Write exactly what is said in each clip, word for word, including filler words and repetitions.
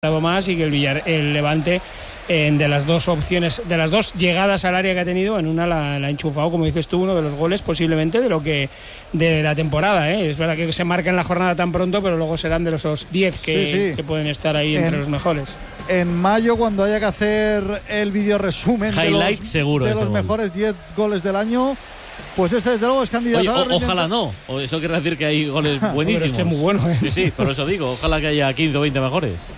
más y que el, Villar, el Levante eh, de las dos opciones, de las dos llegadas al área que ha tenido, en una la, la ha enchufado, como dices tú, uno de los goles posiblemente de lo que de la temporada, ¿eh? Es verdad que se marca en la jornada tan pronto, pero luego serán de los diez que, sí, sí. que pueden estar ahí entre en, los mejores. En mayo, cuando haya que hacer el video resumen highlight, de los, seguro de los mejores diez goles del año, pues este desde luego es candidato. Oye, o, ojalá no, o eso quiere decir que hay goles buenísimos. Pero este es muy bueno, ¿eh? Sí, sí, por eso digo, ojalá que haya quince o veinte mejores.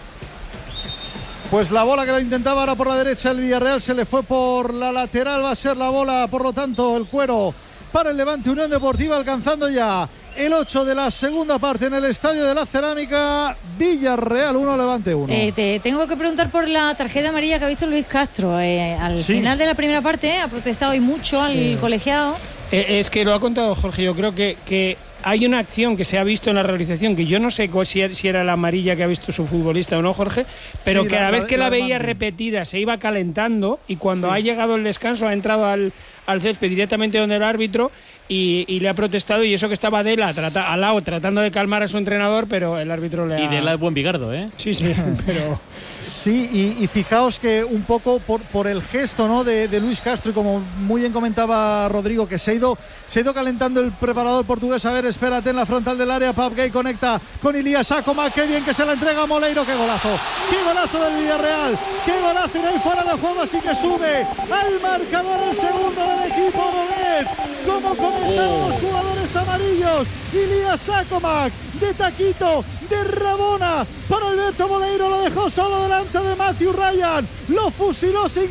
Pues la bola que lo intentaba ahora por la derecha el Villarreal se le fue por la lateral, va a ser la bola, por lo tanto el cuero para el Levante Unión Deportiva, alcanzando ya el ocho de la segunda parte en el Estadio de la Cerámica. Villarreal uno, Levante uno. Eh, te tengo que preguntar por la tarjeta amarilla que ha visto Luis Castro. Eh, al sí. final de la primera parte eh, ha protestado y mucho al sí. colegiado. Eh, es que lo ha contado Jorge, yo creo que... que... hay una acción que se ha visto en la realización, que yo no sé si era la amarilla que ha visto su futbolista o no, Jorge, pero sí, que a la vez que la, la veía repetida se iba calentando y cuando sí. ha llegado el descanso ha entrado al, al césped directamente donde el árbitro y, y le ha protestado, y eso que estaba de la, trata, al lado tratando de calmar a su entrenador, pero el árbitro le ha... Y de la es buen Bigardo, ¿eh? Sí, sí, pero... Sí, y, y fijaos que un poco por, por el gesto, ¿no?, de, de Luis Castro, y como muy bien comentaba Rodrigo, que se ha ido se ha ido calentando el preparador portugués. A ver, espérate en la frontal del área, Pap Gay conecta con Ilías Sácoma, qué bien que se la entrega a Moleiro, qué golazo, qué golazo del Villarreal, qué golazo, y no hay fuera de juego, así que sube al marcador el segundo del equipo Doguet, como comentaron los jugadores amarillos. Ilías Sácoma de taquito, de rabona para Alberto Moleiro, lo dejó solo delante de Matthew Ryan, lo fusiló sin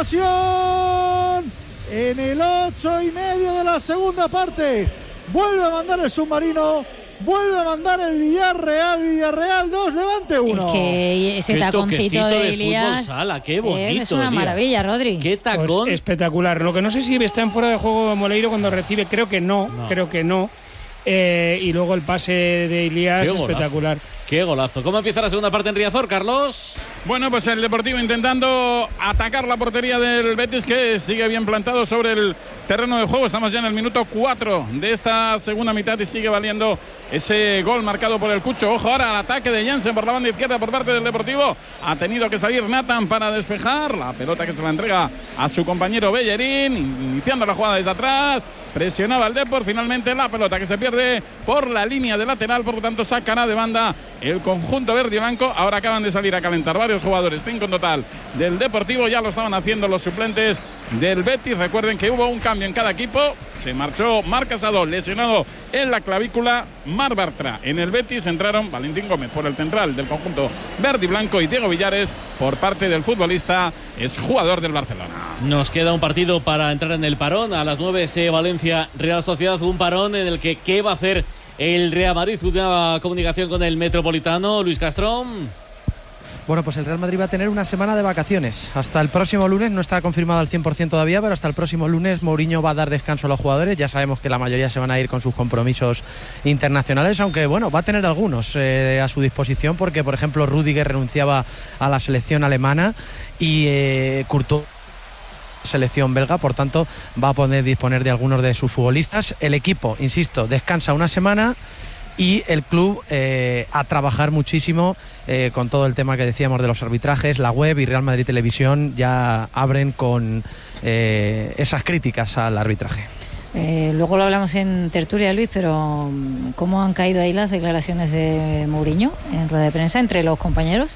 compasión en el ocho y medio de la segunda parte. Vuelve a mandar el submarino, vuelve a mandar el Villarreal. Villarreal dos, Levante uno. Es que ese qué taconcito de, de Ilías sala, qué bonito, eh, es una Elías. maravilla, Rodri. Qué tacón. Pues espectacular. Lo que no sé si está en fuera de juego Moleiro cuando recibe, creo que no, no. creo que no. Eh, y luego el pase de Ilías, qué espectacular. Qué golazo. ¿Cómo empieza la segunda parte en Riazor, Carlos? Bueno, pues el Deportivo intentando atacar la portería del Betis, que sigue bien plantado sobre el terreno de juego. Estamos ya en el minuto cuatro de esta segunda mitad y sigue valiendo ese gol marcado por el Cucho. Ojo ahora al ataque de Jansen por la banda izquierda por parte del Deportivo. Ha tenido que salir Nathan para despejar la pelota, que se la entrega a su compañero Bellerín, iniciando la jugada desde atrás. Presionaba el Depor, finalmente la pelota que se pierde por la línea de lateral, por lo tanto sacará de banda el conjunto verde y blanco. Ahora acaban de salir a calentar varios jugadores, cinco en total del Deportivo, ya lo estaban haciendo los suplentes del Betis. Recuerden que hubo un cambio en cada equipo, se marchó Marc Casado lesionado en la clavícula, Marc Bartra en el Betis, entraron Valentín Gómez por el central del conjunto verde y blanco y Diego Villares por parte del futbolista, es jugador del Barcelona. Nos queda un partido para entrar en el parón. A las nueve ese Valencia Real Sociedad, un parón en el que ¿qué va a hacer el Real Madrid? Una comunicación con el Metropolitano, Luis Castro. Bueno, pues el Real Madrid va a tener una semana de vacaciones. Hasta el próximo lunes, no está confirmado al cien por ciento todavía, pero hasta el próximo lunes Mourinho va a dar descanso a los jugadores. Ya sabemos que la mayoría se van a ir con sus compromisos internacionales, aunque bueno, va a tener algunos eh, a su disposición, porque por ejemplo Rüdiger renunciaba a la selección alemana y eh, Courtois selección belga, por tanto va a poder disponer de algunos de sus futbolistas. El equipo, insisto, descansa una semana y el club eh, a trabajar muchísimo eh, con todo el tema que decíamos de los arbitrajes. La web y Real Madrid Televisión ya abren con eh, esas críticas al arbitraje. Eh, luego lo hablamos en tertulia, Luis, pero ¿cómo han caído ahí las declaraciones de Mourinho en rueda de prensa entre los compañeros?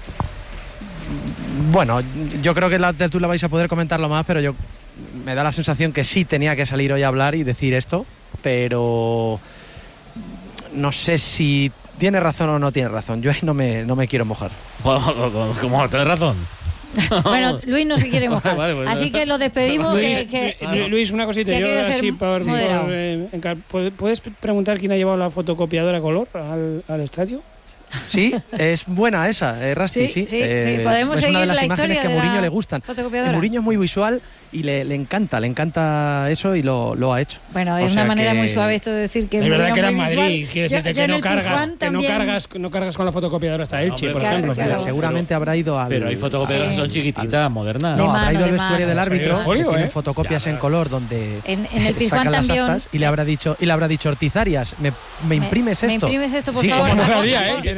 Bueno, yo creo que en la tertulia vais a poder comentarlo más, pero yo me da la sensación que sí tenía que salir hoy a hablar y decir esto, pero no sé si tiene razón o no tiene razón. Yo ahí no me, no me quiero mojar. ¿Cómo? ¿Tienes razón? Bueno, Luis no se quiere mojar, vale, pues, así que lo despedimos. Luis, que, que, Luis una cosita, yo así por, por, eh, ¿puedes preguntar quién ha llevado la fotocopiadora color al, al estadio? Sí, es buena esa, eh, Rasti, sí. Sí, sí, eh, sí. Podemos es seguir una de las la imágenes historia que a de Mourinho la le gustan. fotocopiadora. Mourinho es muy visual y le, le encanta, le encanta eso y lo, lo ha hecho. Bueno, es una manera que... muy suave esto de decir que es verdad que era en Madrid, quiere decirte que, no cargas, que no cargas, no cargas con la fotocopiadora hasta Elche, no, por claro, ejemplo. Claro. Pero seguramente habrá ido al... Pero hay fotocopiadoras sí. que son chiquititas, al, modernas. No, mano, habrá ido al vestuario del árbitro, folio, que ¿eh? tienen fotocopias ya, en color donde en, en el Pizjuán también y le habrá dicho y le habrá dicho Ortiz Arias, me, me imprimes me, esto. Me imprimes esto, por sí, favor. Como no lo haría, ¿eh?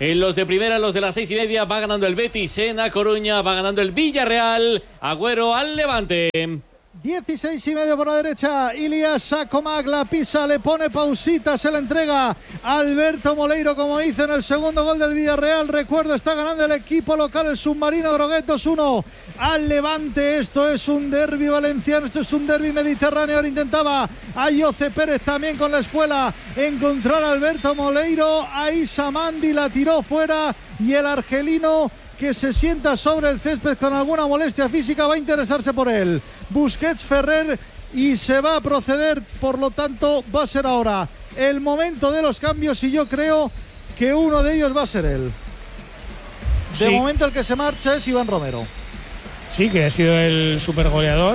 En los de primera, los de las seis y media, va ganando el Betis en A Coruña, va ganando el Villarreal. Agüero al Levante. dieciséis y medio por la derecha, Ilias Sakomak la pisa, le pone pausita, se la entrega a Alberto Moleiro, como hizo en el segundo gol del Villarreal. Recuerdo, está ganando el equipo local, el submarino Groguet, dos uno al Levante. Esto es un derbi valenciano, esto es un derbi mediterráneo. Ahora intentaba a Jose Pérez también con la espuela encontrar a Alberto Moleiro, ahí Samandi la tiró fuera y el argelino, que se sienta sobre el césped con alguna molestia física, va a interesarse por él. Busquets, Ferrer, y se va a proceder, por lo tanto va a ser ahora el momento de los cambios y yo creo que uno de ellos va a ser él. De sí. momento el que se marcha es Iván Romero. Sí, que ha sido el supergoleador.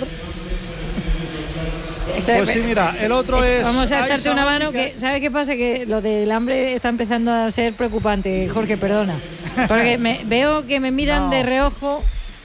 Pues sí, mira, el otro es... Vamos a echarte una mano, que ¿sabes qué pasa? Que lo del hambre está empezando a ser preocupante, Jorge, perdona. Porque me, veo que me miran no. de reojo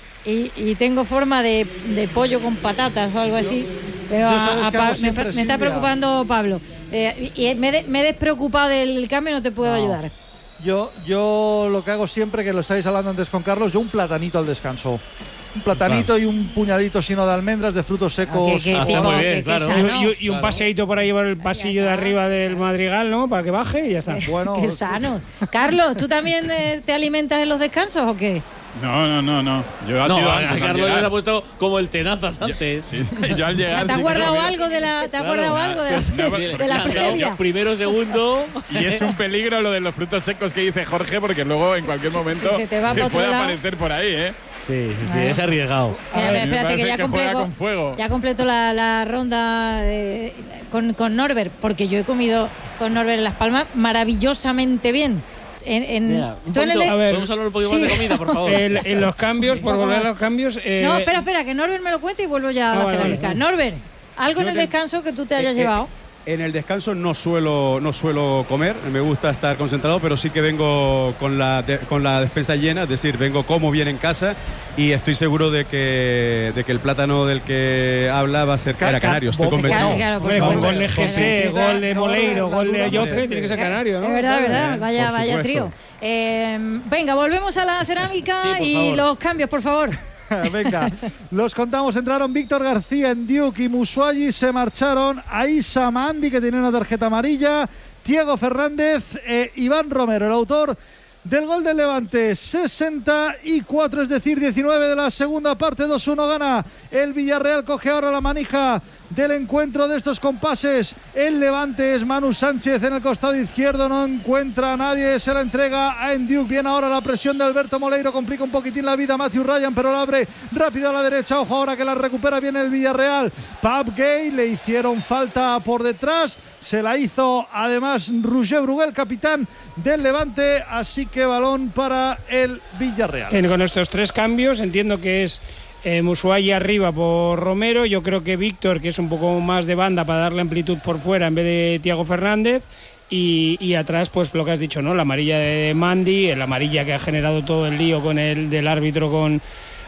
y, y tengo forma de, de pollo con patatas o algo así. Pero a, a pa, me, me está preocupando Pablo. Eh, y me, de, me he despreocupado del cambio, no te puedo no. ayudar. Yo, yo lo que hago siempre, que lo estáis hablando antes con Carlos, yo un platanito al descanso. Un platanito claro. y un puñadito sino de almendras, de frutos secos. Ah, que, que, ah, tipo, muy bien, que, claro. Y, y, y un paseíto por ahí por el pasillo de arriba del Madrigal, ¿no? Para que baje y ya está. Bueno, qué sano. Carlos, ¿tú también eh, te alimentas en los descansos o qué? No, no, no, no. Yo ha no, sido a, antes, a Carlos le ha puesto como el tenazas antes. Sí, yo al llegar, ¿Te has sí, guardado claro, algo de la, ¿te has claro, guardado algo de la, no, de, de la previa? Primero, segundo. Y es un peligro lo de los frutos secos que dice Jorge, porque luego en cualquier momento sí, se te va que por puede lado. aparecer por ahí, ¿eh? Sí, sí, sí, es arriesgado. Mira, ver, espérate que ya que completo, con fuego. ya completo la, la ronda de, con, con Norbert, porque yo he comido con Norbert en Las Palmas maravillosamente bien. En, en, Mira, un ¿tú en el, a ver, ¿podemos hablar un poquito sí. más de comida, por favor? El, en los cambios, por volver a los cambios... Eh, no, espera, espera, que Norbert me lo cuente y vuelvo ya a la vale, cerámica. vale. Norbert, ¿algo Yo en el que, descanso que tú te hayas eh, llevado? En el descanso no suelo, no suelo comer, me gusta estar concentrado, pero sí que vengo con la, de, con la despensa llena, es decir, vengo como bien en casa y estoy seguro de que, de que el plátano del que habla va a ser era canario, estoy convencido. Claro, claro, Hombre, con gol de G C, gol de Moleiro, gol de Ayoce, tiene que ser canario, ¿no? Es verdad, es verdad, vaya, por vaya supuesto. trío. Eh, venga, volvemos a la cerámica Sí, y favor. los cambios, por favor. Venga, los contamos. Entraron Víctor García, Ndiuk y Musuayi. Se marcharon Aisa Mandi, que tenía una tarjeta amarilla, Thiago Fernández, eh, Iván Romero, el autor del gol del Levante. Sesenta y cuatro, es decir, diecinueve de la segunda parte. Dos uno gana el Villarreal. Coge ahora la manija del encuentro de estos compases. El Levante es Manu Sánchez en el costado izquierdo, no encuentra a nadie, se la entrega a Ndiuk. Viene ahora la presión de Alberto Moleiro, complica un poquitín la vida a Matthew Ryan, pero la abre rápido a la derecha. Ojo ahora que la recupera bien el Villarreal. Pab Gay, le hicieron falta por detrás, se la hizo además Roger Bruguel, capitán del Levante, así que balón para el Villarreal. En, con estos tres cambios entiendo que es Eh, Musuayi arriba por Romero. Yo creo que Víctor, que es un poco más de banda para darle amplitud por fuera en vez de Thiago Fernández. Y, y atrás, pues lo que has dicho, ¿no? La amarilla de Mandi, la amarilla que ha generado todo el lío con el del árbitro con,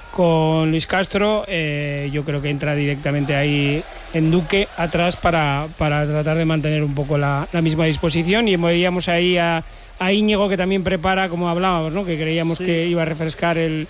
con Luis Castro. Eh, yo creo que entra directamente ahí en Duque atrás para, para tratar de mantener un poco la, la misma disposición. Y veíamos ahí a, a Íñigo, que también prepara, como hablábamos, ¿no? Que creíamos sí. que iba a refrescar el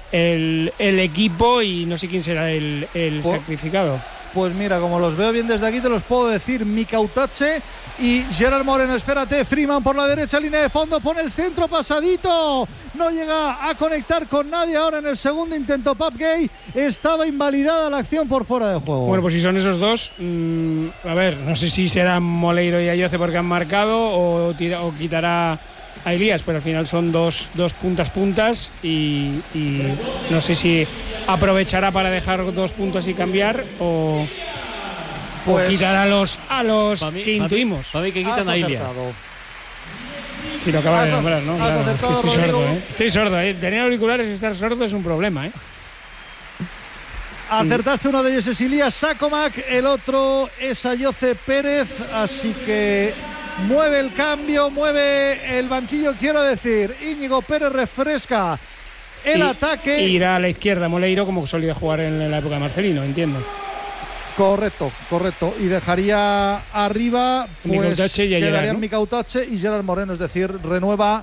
El, el equipo y no sé quién será el, el pues, sacrificado. Pues mira, como los veo bien desde aquí, te los puedo decir: Mika Utache y Gerard Moreno. Espérate, Freeman por la derecha, línea de fondo, pone el centro pasadito, no llega a conectar con nadie. Ahora en el segundo intento Pab Gay, estaba invalidada la acción por fuera de juego. Bueno, pues si son esos dos, mmm, a ver, no sé si serán Moleiro y Ayoce porque han marcado o, tira, o quitará a Elías, pero al final son dos, dos puntas puntas y, y no sé si aprovechará para dejar dos puntos y cambiar o, pues, o quitar a los a los mí, que intuimos. Para mí que quitan a Elías. Sí, lo acaba de nombrar, ¿no? Claro, acertado, estoy sordo, ¿eh? Estoy sordo, ¿eh? Tener auriculares y estar sordo es un problema, ¿eh? Acertaste, uno de ellos es Ilias Sakomak, el otro es Ayoce Pérez, así que mueve el cambio, mueve el banquillo, quiero decir. Íñigo Pérez refresca el y, ataque. Irá a la izquierda Moleiro, como solía jugar en la época de Marcelino, entiendo. Correcto, correcto. Y dejaría arriba, pues, Mika Utache y quedarían Gerard, ¿no? Mika Utache y Gerard Moreno, es decir, renueva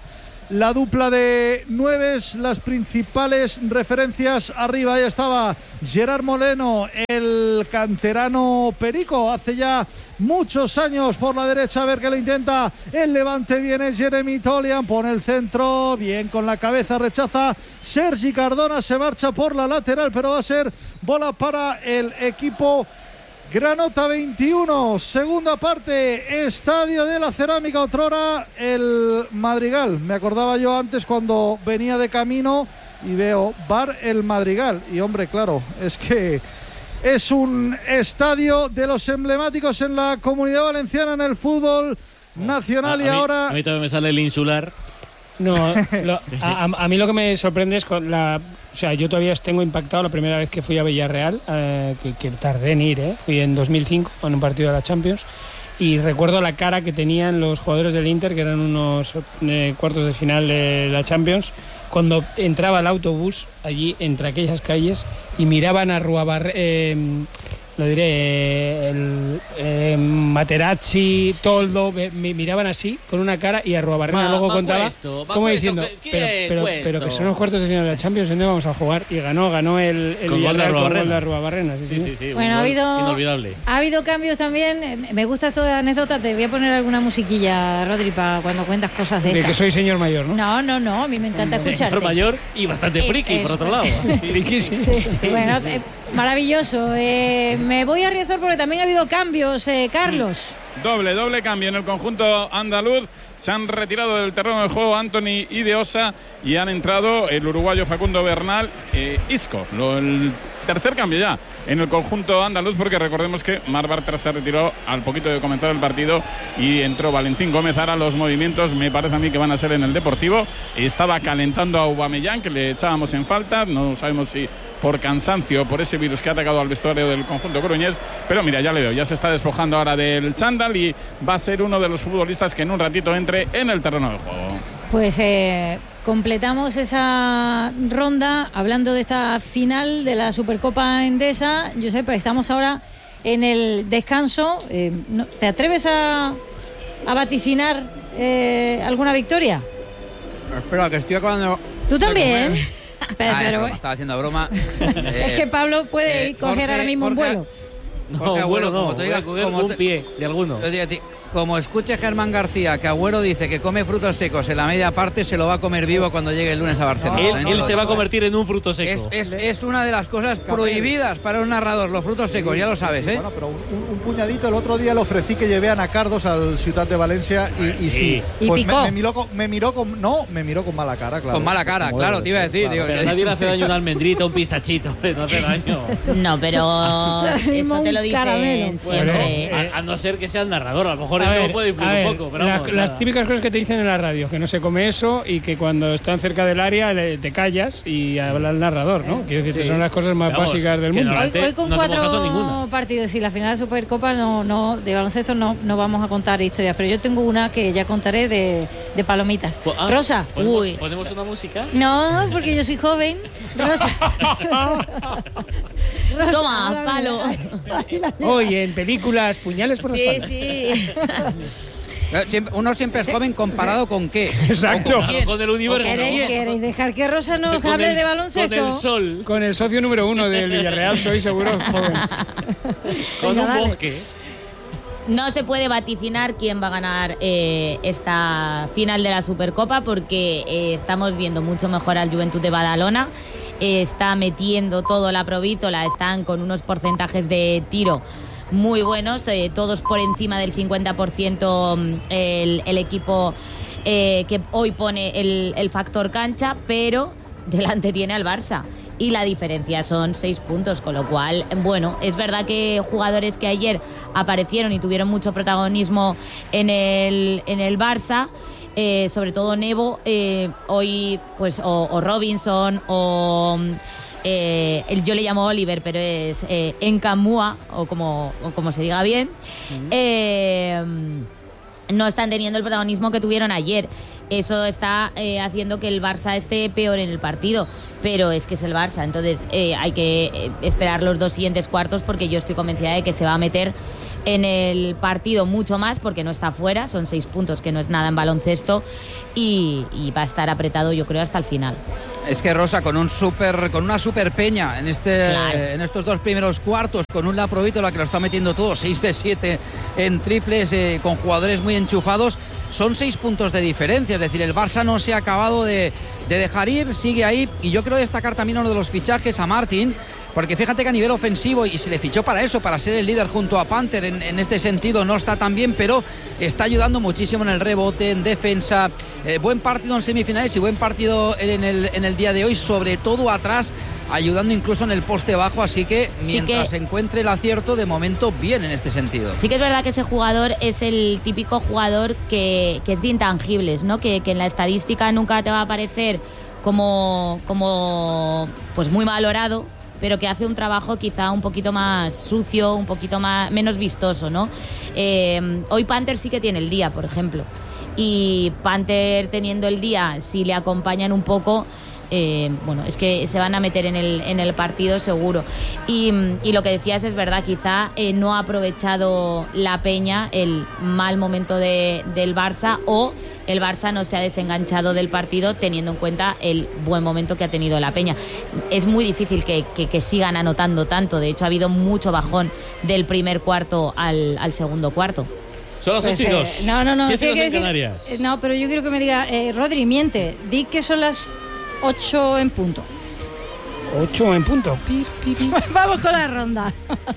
la dupla de nueves, las principales referencias arriba. Ahí estaba Gerard Moreno, el canterano perico, hace ya muchos años por la derecha, a ver que lo intenta el Levante. Viene Jeremy Tolian, pone el centro, bien con la cabeza, rechaza Sergi Cardona, se marcha por la lateral, pero va a ser bola para el equipo Granota. Veintiuno, segunda parte, Estadio de la Cerámica, otrora el Madrigal. Me acordaba yo antes cuando venía de camino y veo Bar El Madrigal. Y hombre, claro, es que es un estadio de los emblemáticos en la Comunidad Valenciana, en el fútbol nacional. A- y a mí- ahora... A mí también me sale el insular. No, lo- a, a mí lo que me sorprende es con la... O sea, yo todavía tengo impactado la primera vez que fui a Villarreal, eh, que, que tardé en ir, ¿eh? Fui en dos mil cinco en un partido de la Champions, y recuerdo la cara que tenían los jugadores del Inter, que eran unos eh, cuartos de final de la Champions, cuando entraba el autobús allí entre aquellas calles y miraban a Ruabarre, eh, lo diré, el, eh, Materazzi, Toldo, me, me miraban así con una cara, y a Ruabarrena Va- luego va contaba puesto, va como puesto, diciendo, ¿qué- pero, qué pero, puesto? pero que son los cuartos de final de la Champions, ¿dónde vamos a jugar? Y ganó, ganó el, el Con gol de Villarreal con gol Arruabarrena. de Arruabarrena. Sí, Sí, sí. sí, sí. un Bueno, ha gol habido, Inolvidable. ha habido cambios también. Eh, Me gusta esto de anécdota. Te voy a poner alguna musiquilla, Rodri, para cuando cuentas cosas de De estas. que soy señor mayor, ¿no? No, no, no. A mí me encanta escucharte. Señor mayor y bastante Eh, friki, por eso. otro lado. Friki, sí. Sí, bueno, eh, maravilloso. Eh, me voy a Riazor porque también ha habido cambios, eh, Carlos. Doble, doble cambio en el conjunto andaluz. Se han retirado del terreno de juego Anthony y De Osa y han entrado el uruguayo Facundo Bernal, eh, Isco. Lo, el tercer cambio ya en el conjunto andaluz, porque recordemos que Marc Bartra se retiró al poquito de comenzar el partido y entró Valentín Gómez. Ahora los movimientos me parece a mí que van a ser en el Deportivo. Estaba calentando a Aubameyang, que le echábamos en falta. No sabemos si por cansancio o por ese virus que ha atacado al vestuario del conjunto coruñés, pero mira, ya le veo, ya se está despojando ahora del chándal y va a ser uno de los futbolistas que en un ratito entre en el terreno de juego. Pues eh, completamos esa ronda hablando de esta final de la Supercopa Endesa. Josep, estamos ahora en el descanso. Eh, ¿no- ¿Te atreves a, a vaticinar eh, alguna victoria? Espera, que estoy acabando. ¿Tú también? Pero, Ah, es pero- broma, estaba haciendo broma. es que Pablo puede eh, ir coger Jorge- ahora mismo un Jorge- vuelo. No, Jorge Agüero, bueno, no. como te Voy digas, a coger como un te- pie de alguno. Yo digo a ti, como escuche Germán García que Agüero dice que come frutos secos en la media parte, se lo va a comer vivo cuando llegue el lunes a Barcelona. Él, También él te lo se va a digo, ¿eh? convertir en un fruto seco. Es, es, es una de las cosas prohibidas para un narrador, los frutos secos, ya lo sabes, ¿eh? Bueno, pero un, un- un puñadito. El otro día le ofrecí que llevé a Nacardos al Ciudad de Valencia y, y sí. Y Pues picó. Me, me miró con, me miró con, no, me miró con mala cara, claro. Con mala cara, Como claro, debe te iba a ser, decir, claro. digo, Pero nadie le hace daño una almendrita, un pistachito. No hace daño. No, pero Ahora mismo eso te un lo dicen caramelo. siempre. Bueno, A, a no ser que sea el narrador, a lo mejor A eso ver, puede influir a ver, un poco. Pero la- vamos, las nada. típicas cosas que te dicen en la radio, que no se come eso y que cuando están cerca del área le- te callas y habla el narrador, ¿no? Quiero decir, que Sí. son las cosas más Vamos, básicas del que mundo. no- Hoy, Antes hoy con no hacemos caso a cuatro ninguna. partidos y la final de la Supercopa no, no, de baloncesto no, no vamos a contar historias, pero yo tengo una que ya contaré de, de palomitas. Po- ah, Rosa. ¿ponemos, Uy. ¿Ponemos una música? No, porque yo soy joven. Rosa. Rosa, Toma, ahora palo. mira. Hoy en películas, puñales por la Sí, espalda. sí. Eh, siempre- Uno siempre es joven comparado con qué. Exacto. Claro, con el universo. ¿Queréis, queréis dejar que Rosa nos Con hable el- de baloncesto? Con el sol, Con el socio número uno del Villarreal soy seguro joven. con Venga, un dale. bosque. No se puede vaticinar quién va a ganar eh, esta final de la Supercopa porque eh, estamos viendo mucho mejor al Juventud de Badalona. Eh, está metiendo todo la provítola, están con unos porcentajes de tiro muy buenos, eh, todos por encima del cincuenta por ciento el, el equipo eh, que hoy pone el, el factor cancha, pero delante tiene al Barça. Y la diferencia son seis puntos, con lo cual, bueno, es verdad que jugadores que ayer aparecieron y tuvieron mucho protagonismo en el, en el Barça, eh, sobre todo Nevo, eh, hoy, pues, o, o Robinson, o eh, el, yo le llamo Oliver, pero es eh, Encamúa, o como, o como se diga bien, eh, no están teniendo el protagonismo que tuvieron ayer. Eso está eh, haciendo que el Barça esté peor en el partido, pero es que es el Barça, entonces eh, hay que eh, esperar los dos siguientes cuartos porque yo estoy convencida de que se va a meter en el partido mucho más, porque no está fuera, son seis puntos, que no es nada en baloncesto, y, y va a estar apretado, yo creo, hasta el final. Es que Rosa, con un super, con una super peña en este, claro. en estos dos primeros cuartos, con un Laprovitola que lo está metiendo todo, seis de siete en triples, eh, con jugadores muy enchufados, son seis puntos de diferencia. Es decir, el Barça no se ha acabado de, de dejar ir, sigue ahí. Y yo quiero destacar también uno de los fichajes, a Martin, porque fíjate que a nivel ofensivo, y se le fichó para eso, para ser el líder junto a Panther, en, en este sentido no está tan bien, pero está ayudando muchísimo en el rebote, en defensa. Eh, buen partido en semifinales y buen partido en el, en el día de hoy, sobre todo atrás, ayudando incluso en el poste bajo, así que mientras sí que encuentre el acierto, de momento bien en este sentido. Sí que es verdad que ese jugador es el típico jugador que, que es de intangibles, ¿no? Que, que en la estadística nunca te va a aparecer como, como pues muy valorado, pero que hace un trabajo quizá un poquito más sucio, un poquito más menos vistoso, ¿no? Eh, hoy Panther sí que tiene el día, por ejemplo, y Panther teniendo el día, si le acompañan un poco, Eh, bueno, es que se van a meter en el, en el partido seguro. Y, y lo que decías es verdad, quizá eh, no ha aprovechado la Peña el mal momento de, del Barça, o el Barça no se ha desenganchado del partido teniendo en cuenta el buen momento que ha tenido la Peña. Es muy difícil que, que, que sigan anotando tanto. De hecho, ha habido mucho bajón del primer cuarto al, al segundo cuarto. Son las pues, ocho y dos. Eh, no, no, no. Siete que en decir, Canarias. eh, no, pero yo quiero que me diga, eh, Rodri, miente. Di que son las ocho en punto. ocho en punto. Pi, pi, pi. Vamos con la ronda.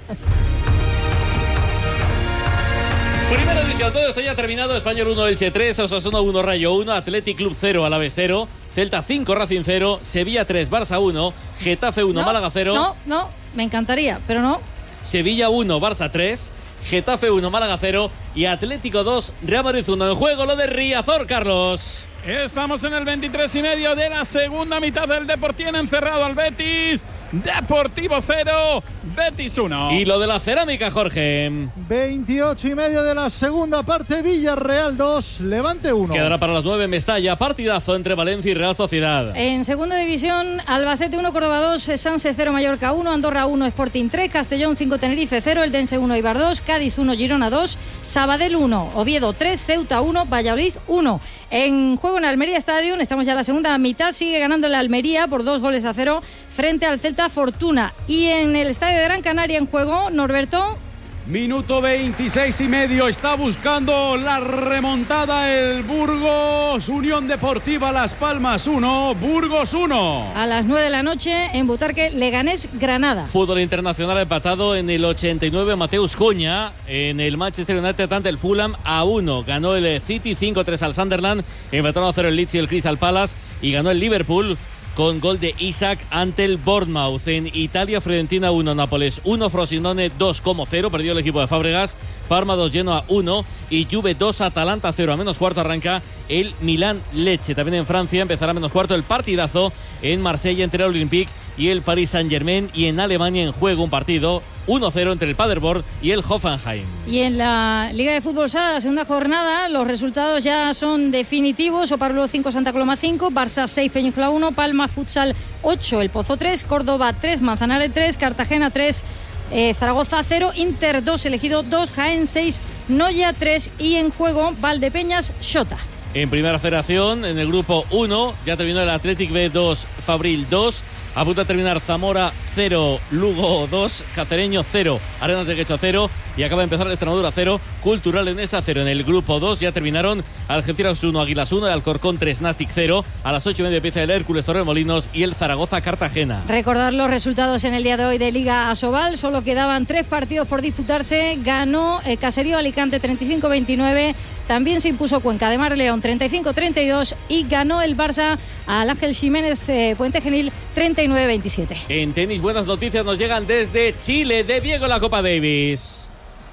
Primera división, todo esto ya terminado. Español uno, Elche tres, Osasuna uno, Rayo uno, Athletic Club cero, Alavés cero, Celta cinco, Racing cero, Sevilla tres, Barça uno, Getafe uno, no, Málaga cero. No, no, me encantaría, pero no. Sevilla uno, Barça tres, Getafe uno, Málaga cero y Atlético dos, Real Madrid uno. En juego lo de Riazor, Carlos. Estamos en el veintitrés y medio de la segunda mitad del Depor. Tiene encerrado al Betis. Deportivo cero, Betis uno. Y lo de la cerámica, Jorge. veintiocho y medio de la segunda parte, Villarreal dos, Levante uno. Quedará para las nueve en Mestalla, partidazo entre Valencia y Real Sociedad. En segunda división, Albacete uno, Córdoba dos, Sanse cero, Mallorca uno, Andorra uno, Sporting tres, Castellón cinco, Tenerife cero, Eldense uno, Eibar dos, Cádiz uno, Girona dos, Sabadell uno, Oviedo tres, Ceuta uno, Valladolid uno. En juego en Almería Stadium, estamos ya en la segunda mitad, sigue ganando la Almería por dos goles a cero frente al Celta Fortuna. Y en el estadio de Gran Canaria en juego, Norberto. Minuto veintiséis y medio, está buscando la remontada el Burgos, Unión Deportiva Las Palmas uno, Burgos uno. A las nueve de la noche en Butarque, Leganés Granada. Fútbol internacional empatado en el ochenta y nueve, Mateus Cunha, en el Manchester United ante el Fulham a uno. Ganó el City cinco tres al Sunderland, empataron a cero el Leeds y el Crystal Palace, y ganó el Liverpool con gol de Isaac ante el Bournemouth. En Italia, Fiorentina uno, Nápoles uno, Frosinone dos como cero, perdió el equipo de Fábregas, Parma dos, Genoa uno y Juve dos, Atalanta cero. A menos cuarto arranca el Milán Lecce. También en Francia empezará a menos cuarto el partidazo en Marsella entre el Olympique y el Paris Saint-Germain, y en Alemania en juego un partido uno cero entre el Paderborn y el Hoffenheim. Y en la Liga de Fútbol Sala, la segunda jornada, los resultados ya son definitivos. Oparrulo cinco, Santa Coloma cinco, Barça seis, Peñíscola uno, Palma Futsal ocho, El Pozo tres, Córdoba tres, Manzanares tres, Cartagena tres, eh, Zaragoza cero, Inter dos, Elegido dos, Jaén seis, Noya tres, y en juego Valdepeñas Xota. En Primera Federación, en el grupo uno, ya terminó el Athletic B dos, Fabril dos. A punto de terminar Zamora cero, Lugo dos, Cacereño cero, Arenas de Quecho cero, y acaba de empezar el Extremadura cero, Cultural Leonesa cero. En el grupo dos ya terminaron Algeciras uno, Águilas uno, el Alcorcón tres, Nastic cero. A las ocho y media empieza el Hércules Torremolinos y el Zaragoza Cartagena. Recordar los resultados en el día de hoy de Liga Asobal. Solo quedaban tres partidos por disputarse. Ganó eh, Caserío Alicante treinta y cinco veintinueve. También se impuso Cuenca de Mar León treinta y cinco treinta y dos, y ganó el Barça al Ángel Jiménez eh, Puente Genil treinta y nueve veintisiete. En tenis, buenas noticias nos llegan desde Chile, de Diego la Copa Davis.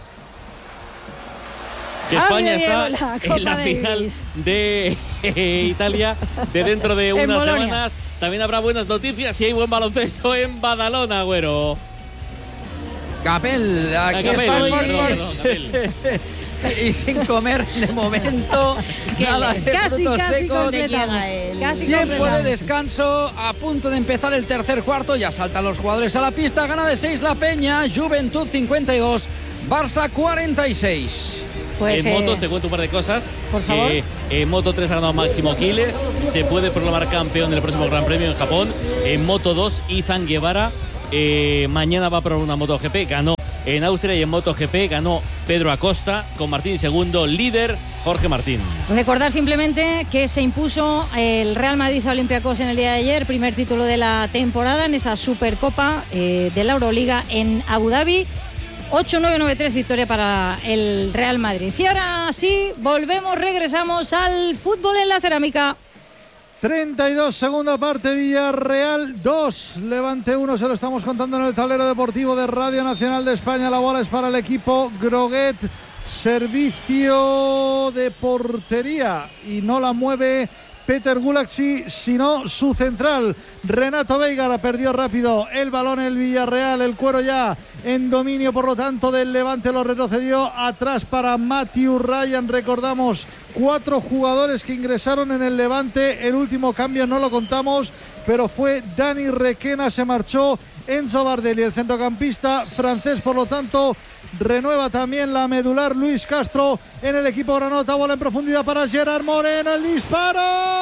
Que España Diego, está la en la Davis. final de eh, Italia de dentro de unas semanas. También habrá buenas noticias y hay buen baloncesto en Badalona, güero. Capel, aquí Ah, Capel, estoy. perdón, perdón, Capel. Y sin comer de momento. Nada de Casi, frutos casi secos. completamos. Casi Tiempo de completamos. descanso, a punto de empezar el tercer cuarto. Ya saltan los jugadores a la pista. Gana de seis la Peña, Juventud cincuenta y dos, Barça cuarenta y seis. Pues, en eh, motos te cuento un par de cosas. Por favor. Eh, en Moto tres ha ganado Máximo Quiles. Se puede proclamar campeón del próximo Gran Premio en Japón. En Moto dos, Izan Guevara. Eh, mañana va a probar una MotoGP. Ganó en Austria, y en MotoGP ganó Pedro Acosta con Martín segundo. Líder Jorge Martín. Recordar simplemente que se impuso el Real Madrid a Olympiacos en el día de ayer. Primer título de la temporada en esa Supercopa eh, de la Euroliga en Abu Dhabi. ocho nueve nueve tres victoria para el Real Madrid. Y ahora sí, volvemos, regresamos al fútbol en la cerámica. treinta y dos, segunda parte, Villarreal dos, Levante uno, se lo estamos contando en el tablero deportivo de Radio Nacional de España. La bola es para el equipo Groguet, servicio de portería y no la mueve Peter Gulaxi, sino su central, Renato Veigara. Perdió rápido el balón el Villarreal, el cuero ya en dominio, por lo tanto, del Levante. Lo retrocedió atrás para Matthew Ryan. Recordamos, cuatro jugadores que ingresaron en el Levante. El último cambio no lo contamos, pero fue Dani Requena, se marchó Enzo Bardelli, el centrocampista francés. Por lo tanto, renueva también la medular Luis Castro en el equipo granota. Bola en profundidad para Gerard Moreno, el disparo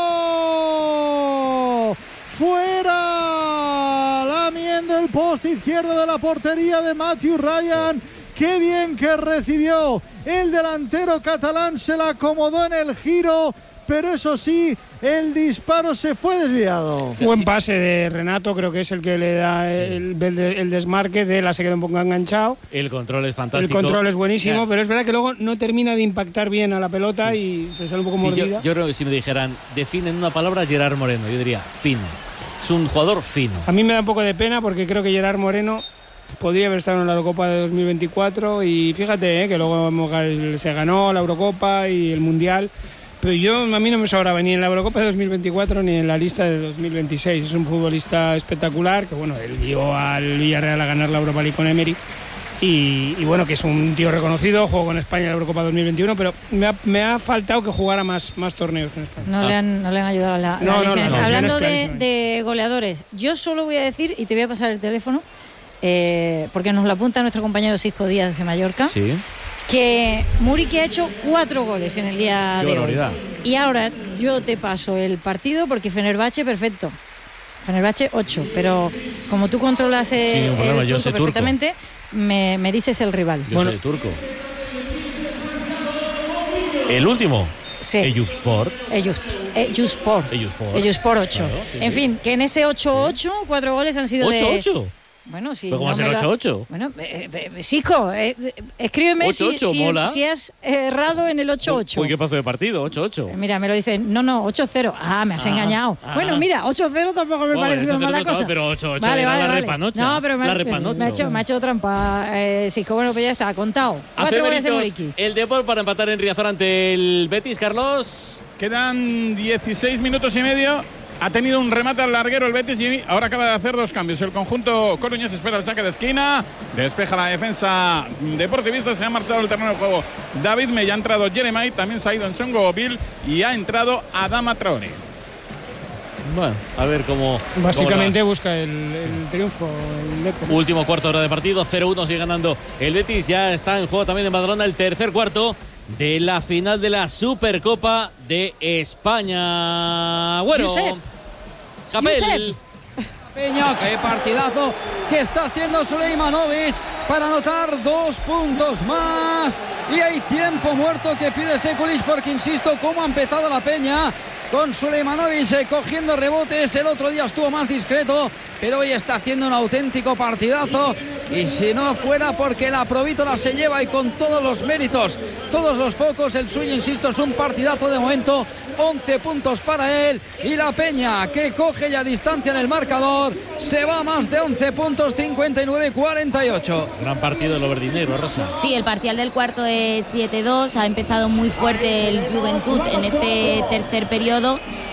fuera, lamiendo el poste izquierdo de la portería de Matthew Ryan. Qué bien que recibió el delantero catalán, se la acomodó en el giro, pero eso sí, el disparo se fue desviado. Buen pase de Renato, creo que es el que le da sí. el, el, el desmarque. De la se queda un poco enganchado. El control es fantástico. El control es buenísimo, yes. pero es verdad que luego no termina de impactar bien a la pelota sí. y se sale un poco sí, mordida. Yo, yo creo que si me dijeran, definen una palabra, Gerard Moreno, yo diría fino. Es un jugador fino. A mí me da un poco de pena porque creo que Gerard Moreno podría haber estado en la Eurocopa de dos mil veinticuatro y fíjate eh, que luego se ganó la Eurocopa y el Mundial. Pero yo, a mí no me sobraba ni en la Eurocopa de dos mil veinticuatro ni en la lista de dos mil veintiséis. Es un futbolista espectacular, que bueno, él guió al Villarreal a ganar la Europa League con Emery. Y, y bueno, que es un tío reconocido, jugó con España en la Eurocopa dos mil veintiuno, pero me ha, me ha faltado que jugara más, más torneos con España. No, ah. le han, no le han ayudado a la, no, la no, no, no, Hablando no, de, de goleadores, yo solo voy a decir, y te voy a pasar el teléfono, eh, porque nos lo apunta nuestro compañero Cisco Díaz de Mallorca. Sí. Que Muriqui ha hecho cuatro goles en el día Qué de barbaridad. hoy. Y ahora yo te paso el partido porque Fenerbahce, perfecto. Fenerbahce ocho, pero como tú controlas el, sí, problema, el yo turco perfectamente, me, me dices el rival. Yo bueno. soy turco. El último. Sí. Eyüpspor. Eyüpspor. Eyüpspor ocho. Claro, sí, en sí. fin, que en ese ocho ocho, sí. cuatro goles han sido ¿ocho ocho? De... Bueno, sí. ¿Pero cómo no va a ser ocho ocho? Bueno, eh, eh, Cisco, eh, escríbeme ocho ocho, si, si, mola. si has errado en el ocho ocho. Uy, ¿qué pasó de partido? ocho ocho. Eh, mira, me lo dicen, no, no, ocho cero. Ah, me has ah, engañado. Ah. Bueno, mira, ocho cero tampoco me parece una mala cosa. Pero ocho ocho vale, era vale, la vale. repanocha. No, pero me, la me, repanocha. me, ha hecho, me ha hecho trampa, eh, Cisco. Bueno, pues ya está, contado. Cuatro goles de Muriqui. El Depor para empatar en Riazor ante el Betis, Carlos. Quedan dieciséis minutos y medio. Ha tenido un remate al larguero el Betis y ahora acaba de hacer dos cambios. El conjunto coruñés espera el saque de esquina. Despeja la defensa deportivista. Se ha marchado el terreno de juego David Mella. Ha entrado Jeremai. También se ha ido en Songo Bill y ha entrado Adama Traoré. Bueno, a ver cómo... Básicamente cómo busca el, el sí. triunfo. El Depor. Último cuarto de hora de partido. cero uno sigue ganando el Betis. Ya está en juego también en Badalona el tercer cuarto de la final de la Supercopa de España. Bueno, Josep. Capel. Peña, qué partidazo que está haciendo Suleimanovic para anotar dos puntos más. Y hay tiempo muerto que pide Sekulic porque, insisto, cómo ha empezado la Peña con Suleimanovic eh, cogiendo rebotes. El otro día estuvo más discreto, pero hoy está haciendo un auténtico partidazo. Y si no fuera porque la Provítola se lleva y con todos los méritos, todos los focos, el suyo, insisto, es un partidazo de momento. once puntos para él y la Peña, que coge ya distancia en el marcador, se va a más de once puntos, cincuenta y nueve cuarenta y ocho. Gran partido de lo verdinero, Rosa. Sí, el parcial del cuarto es siete dos. Ha empezado muy fuerte el Juventud en este tercer periodo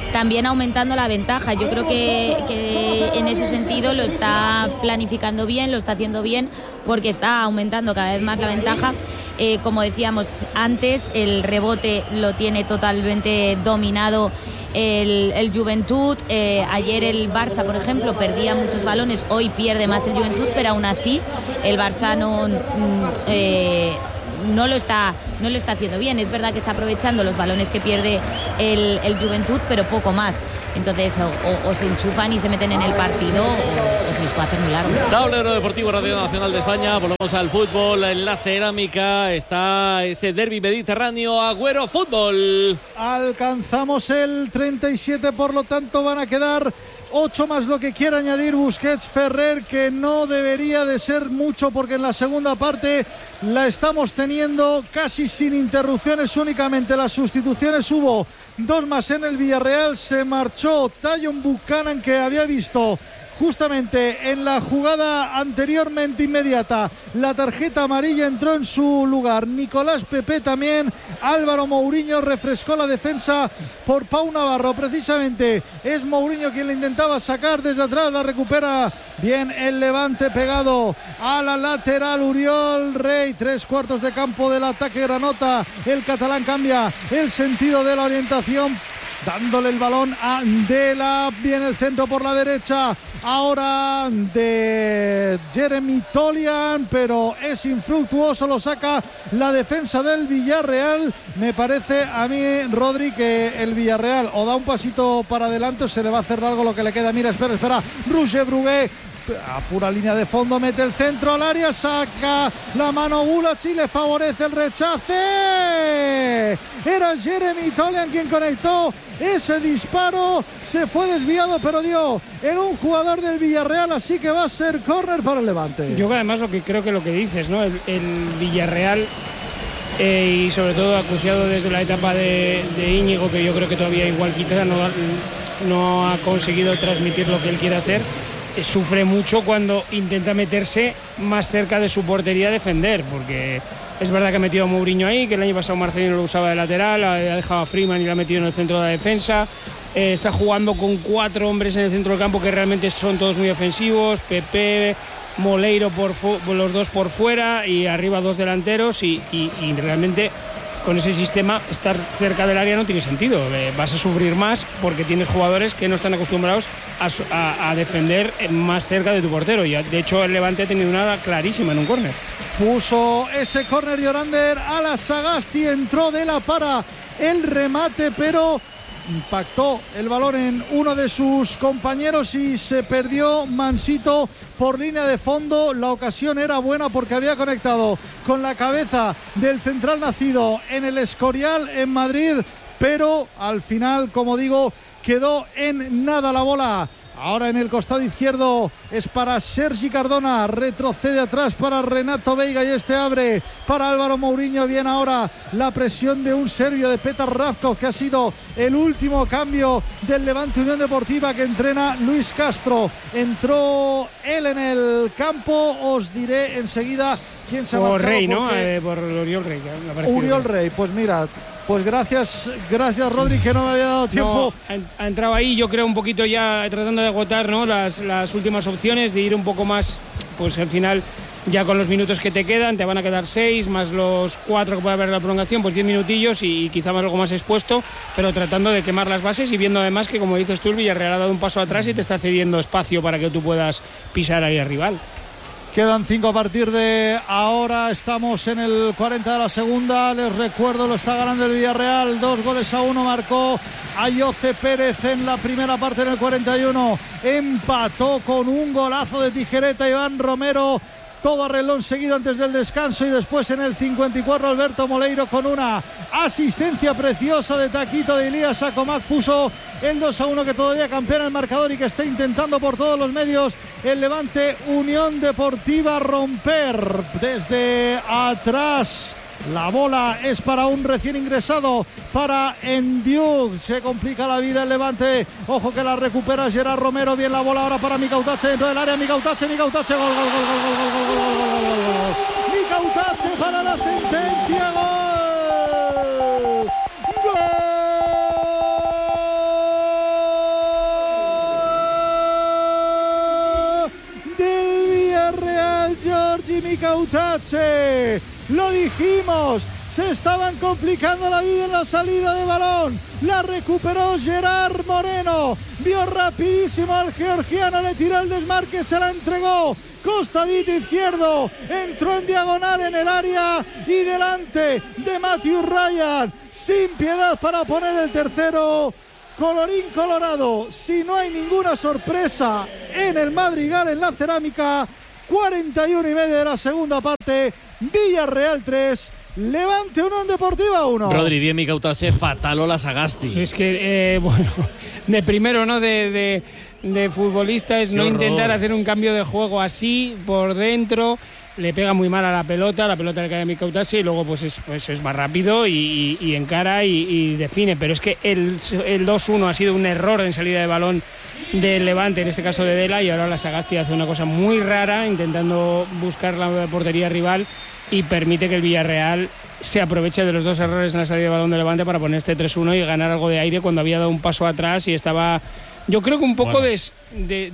también aumentando la ventaja. Yo creo que, que en ese sentido lo está planificando bien, lo está haciendo bien, porque está aumentando cada vez más la ventaja. Eh, como decíamos antes, el rebote lo tiene totalmente dominado el, el Juventud. Eh, ayer el Barça, por ejemplo, perdía muchos balones, hoy pierde más el Juventud, pero aún así el Barça no... Eh, no lo está no lo está haciendo bien. Es verdad que está aprovechando los balones que pierde el, el Juventud, pero poco más. Entonces o, o, o se enchufan y se meten en el partido o, o se les puede hacer muy largo. Tablero Deportivo Radio Nacional de España. Volvemos al fútbol. En la cerámica está ese derbi mediterráneo. Agüero Fútbol. Alcanzamos el treinta y siete, por lo tanto van a quedar ocho más lo que quiera añadir Busquets. Ferrer, que no debería de ser mucho, porque en la segunda parte la estamos teniendo casi sin interrupciones, únicamente las sustituciones. Hubo dos más en el Villarreal. Se marchó Tajon Buchanan, que había visto justamente en la jugada anteriormente inmediata la tarjeta amarilla, entró en su lugar Nicolás Pepe también. Álvaro Mourinho refrescó la defensa por Pau Navarro. Precisamente es Mourinho quien le intentaba sacar desde atrás, la recupera bien el Levante pegado a la lateral. Uriol Rey, tres cuartos de campo del ataque granota. El catalán cambia el sentido de la orientación, dándole el balón a Dela. Viene el centro por la derecha ahora de Jeremy Tolian, pero es infructuoso, lo saca la defensa del Villarreal. Me parece a mí, Rodri, que el Villarreal o da un pasito para adelante o se le va a hacer largo lo que le queda. Mira, espera, espera, Roger Brugué a pura línea de fondo, mete el centro al área, saca la mano Bulaci, le favorece el rechace. Era Jeremy Tolian quien conectó ese disparo, se fue desviado pero dio en un jugador del Villarreal, así que va a ser córner para el Levante. Yo además lo que creo que lo que dices, ¿no? El, el Villarreal eh, y sobre todo acuciado desde la etapa de, de Íñigo, que yo creo que todavía igual quizá no, no ha conseguido transmitir lo que él quiere hacer. Sufre mucho cuando intenta meterse más cerca de su portería a defender, porque es verdad que ha metido a Mourinho ahí, que el año pasado Marcelino lo usaba de lateral, ha dejado a Freeman y lo ha metido en el centro de la defensa. Eh, está jugando con cuatro hombres en el centro del campo que realmente son todos muy ofensivos, Pepe, Moleiro, por, por los dos por fuera y arriba dos delanteros, y, y, y realmente con ese sistema estar cerca del área no tiene sentido. Eh, vas a sufrir más porque tienes jugadores que no están acostumbrados a, a, a defender más cerca de tu portero, y de hecho el Levante ha tenido una clarísima en un córner. Puso ese córner Llorander a la Sagasti, entró de la para el remate, pero impactó el balón en uno de sus compañeros y se perdió Mansito por línea de fondo. La ocasión era buena porque había conectado con la cabeza del central nacido en el Escorial en Madrid, pero al final, como digo, quedó en nada la bola. Ahora en el costado izquierdo es para Sergi Cardona, retrocede atrás para Renato Veiga y este abre para Álvaro Mourinho. Bien ahora la presión de un serbio, de Petar Ravkov, que ha sido el último cambio del Levante Unión Deportiva que entrena Luis Castro. Entró él en el campo, os diré enseguida quién se ha marchado. Por Rey, ¿no? Eh, por Uriol Rey. Uriol Rey, pues mira... Pues gracias, gracias Rodri, que no me había dado tiempo. No, ha entrado ahí, yo creo, un poquito ya tratando de agotar, ¿no?, las, las últimas opciones, de ir un poco más, pues al final, ya con los minutos que te quedan, te van a quedar seis, más los cuatro que puede haber la prolongación, pues diez minutillos y, y quizá más algo más expuesto, pero tratando de quemar las bases y viendo además que, como dices tú, el Villarreal ha dado un paso atrás y te está cediendo espacio para que tú puedas pisar ahí al rival. Quedan cinco a partir de ahora, estamos en el cuarenta de la segunda, les recuerdo, lo está ganando el Villarreal, dos goles a uno, marcó Ayoce Pérez en la primera parte en el cuarenta y uno, empató con un golazo de tijereta Iván Romero, todo a reloj seguido antes del descanso, y después en el cincuenta y cuatro Alberto Moleiro con una asistencia preciosa de taquito de Elías Acomac puso el dos a uno, que todavía campea el marcador y que está intentando por todos los medios el Levante Unión Deportiva romper desde atrás. La bola es para un recién ingresado, para Endiuk. Se complica la vida el Levante. Ojo que la recupera Gerard Romero. Bien la bola ahora para Mikautache dentro del área. Mikautache, Mikautache. Gol, gol, gol, gol, gol, gol, gol, gol, gol, gol, gol. Mikautache para la sentencia. Gol. Gol. Mika Utache. Lo dijimos, se estaban complicando la vida en la salida de balón. La recuperó Gerard Moreno. Vio rapidísimo al georgiano, le tiró el desmarque, se la entregó. Costadito izquierdo, entró en diagonal en el área y delante de Matthew Ryan. Sin piedad para poner el tercero. Colorín colorado, si no hay ninguna sorpresa en el Madrigal, en la Cerámica, cuarenta y uno y medio de la segunda parte, Villarreal tres, Levante uno, en Deportiva uno. Rodri, bien Mika Utache, fatal Ola Sagasti. Sí, es que, eh, bueno, de primero, ¿no? De, de, de futbolista es Qué no horror. Intentar hacer un cambio de juego así, por dentro. Le pega muy mal a la pelota, la pelota le cae a Mika Utache y luego pues es, pues es más rápido y, y, y encara y, y define. Pero es que el, el dos uno ha sido un error en salida de balón del Levante, en este caso de Dela, y ahora la Sagasti hace una cosa muy rara intentando buscar la portería rival y permite que el Villarreal se aproveche de los dos errores en la salida de balón del Levante para poner este tres uno y ganar algo de aire cuando había dado un paso atrás y estaba, yo creo que un poco bueno. des, de,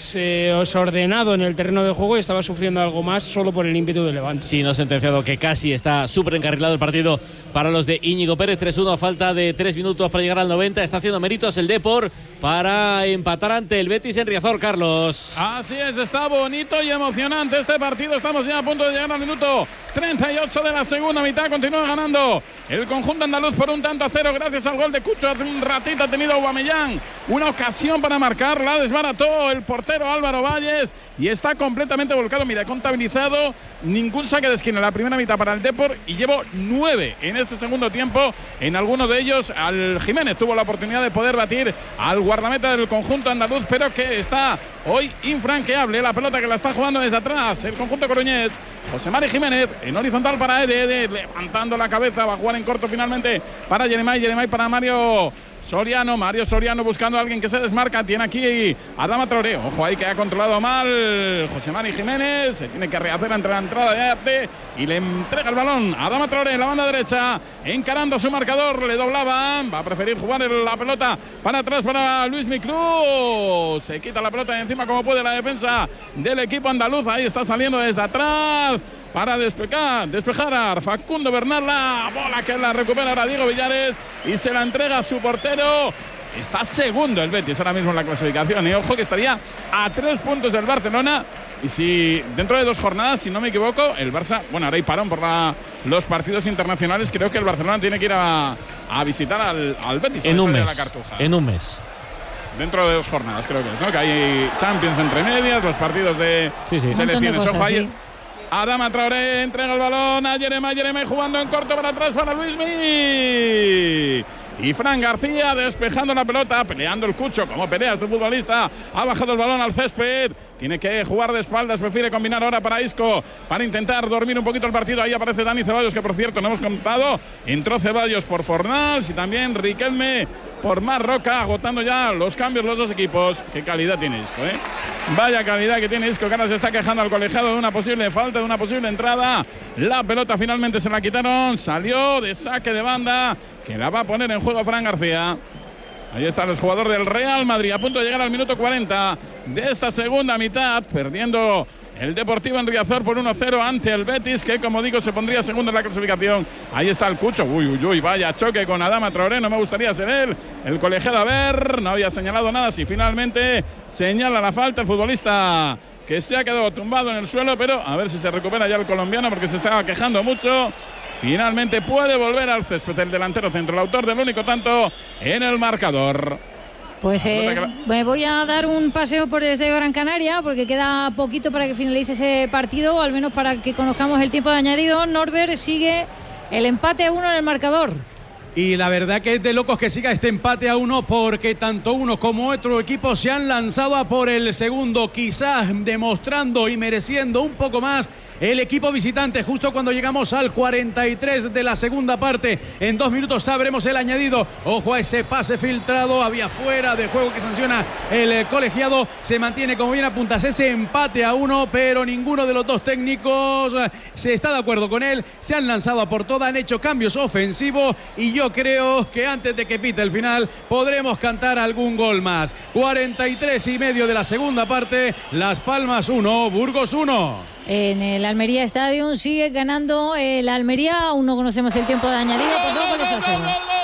desordenado en el terreno de juego y estaba sufriendo algo más solo por el ímpetu del Levante. Sí, no sentenciado, que casi está súper encarrilado el partido para los de Íñigo Pérez. tres uno a falta de tres minutos para llegar al noventa. Está haciendo méritos el Depor para empatar ante el Betis en Riazor, Carlos. Así es, está bonito y emocionante este partido. Estamos ya a punto de llegar al minuto treinta y ocho de la segunda mitad. Continúa ganando el conjunto andaluz por un tanto a cero gracias al gol de Cucho. Hace un ratito ha tenido Aubameyang una ocasión para marcar, la desbarató el portero Álvaro Valles y está completamente volcado. Mira, he contabilizado ningún saque de esquina en la primera mitad para el Depor y llevo nueve en este segundo tiempo. En alguno de ellos al Jiménez tuvo la oportunidad de poder batir al guardameta del conjunto andaluz, pero que está hoy infranqueable. La pelota que la está jugando desde atrás el conjunto coruñés. José Mari Jiménez en horizontal para Ede, Ede levantando la cabeza, va a jugar en corto finalmente para Jeremai, Jeremai para Mario Soriano, Mario Soriano buscando a alguien que se desmarca, tiene aquí a Adama Traoré, ojo ahí que ha controlado mal José Mari Jiménez, se tiene que rehacer entre la entrada de Arte y le entrega el balón a Adama Traoré en la banda derecha, encarando su marcador, le doblaba, va a preferir jugar la pelota para atrás para Luis Miclú, se quita la pelota de encima como puede la defensa del equipo andaluz, ahí está saliendo desde atrás para despejar, despejar a Facundo Bernal, la bola que la recupera ahora Diego Villares y se la entrega a su portero. Está segundo el Betis ahora mismo en la clasificación y ojo que estaría a tres puntos del Barcelona y si dentro de dos jornadas, si no me equivoco, el Barça, bueno, ahora hay parón por la, los partidos internacionales, creo que el Barcelona tiene que ir a, a visitar al, al Betis en un mes, de la Cartuja. En un mes. Dentro de dos jornadas creo que es, ¿no? Que hay Champions entre medias, los partidos de sí, sí. selecciones. Cosas, ojo ahí. Sí. Adama Traoré entrega el balón a Jeremai, Jeremai jugando en corto para atrás para Luismi. Y Fran García despejando la pelota, peleando el Cucho, como pelea este futbolista, ha bajado el balón al césped, tiene que jugar de espaldas, prefiere combinar ahora para Isco, para intentar dormir un poquito el partido, ahí aparece Dani Ceballos, que por cierto no hemos contado, entró Ceballos por Fornals y también Riquelme por Marroca, agotando ya los cambios los dos equipos. Qué calidad tiene Isco, ¿eh? Vaya calidad que tiene Isco, que ahora se está quejando al colegiado de una posible falta, de una posible entrada. La pelota finalmente se la quitaron, salió de saque de banda, que la va a poner en juego Fran García. Ahí está el jugador del Real Madrid, a punto de llegar al minuto cuarenta de esta segunda mitad, perdiendo el Deportivo en Riazor por uno cero ante el Betis, que como digo se pondría segundo en la clasificación. Ahí está el Cucho, uy, uy, uy, vaya choque con Adama Traoré, no me gustaría ser él. El colegiado, a ver, no había señalado nada, si finalmente señala la falta el futbolista que se ha quedado tumbado en el suelo, pero a ver si se recupera ya el colombiano porque se estaba quejando mucho. Finalmente puede volver al césped el delantero centro, el autor del único tanto en el marcador. Pues eh, me voy a dar un paseo por el Estadio Gran Canaria porque queda poquito para que finalice ese partido, o al menos para que conozcamos el tiempo de añadido. Norbert, sigue el empate a uno en el marcador. Y la verdad que es de locos que siga este empate a uno, porque tanto uno como otro equipo se han lanzado a por el segundo, quizás demostrando y mereciendo un poco más el equipo visitante. Justo cuando llegamos al cuarenta y tres de la segunda parte, en dos minutos sabremos el añadido. Ojo a ese pase filtrado, había fuera de juego que sanciona el colegiado. Se mantiene, como bien apuntas, ese empate a uno, pero ninguno de los dos técnicos se está de acuerdo con él. Se han lanzado a por toda, han hecho cambios ofensivos y yo creo que antes de que pite el final podremos cantar algún gol más. cuarenta y tres y medio de la segunda parte, Las Palmas uno, Burgos uno. en el Almería Stadium. Sigue ganando el Almería. Aún no conocemos el tiempo de añadida. Por dos goles a cero.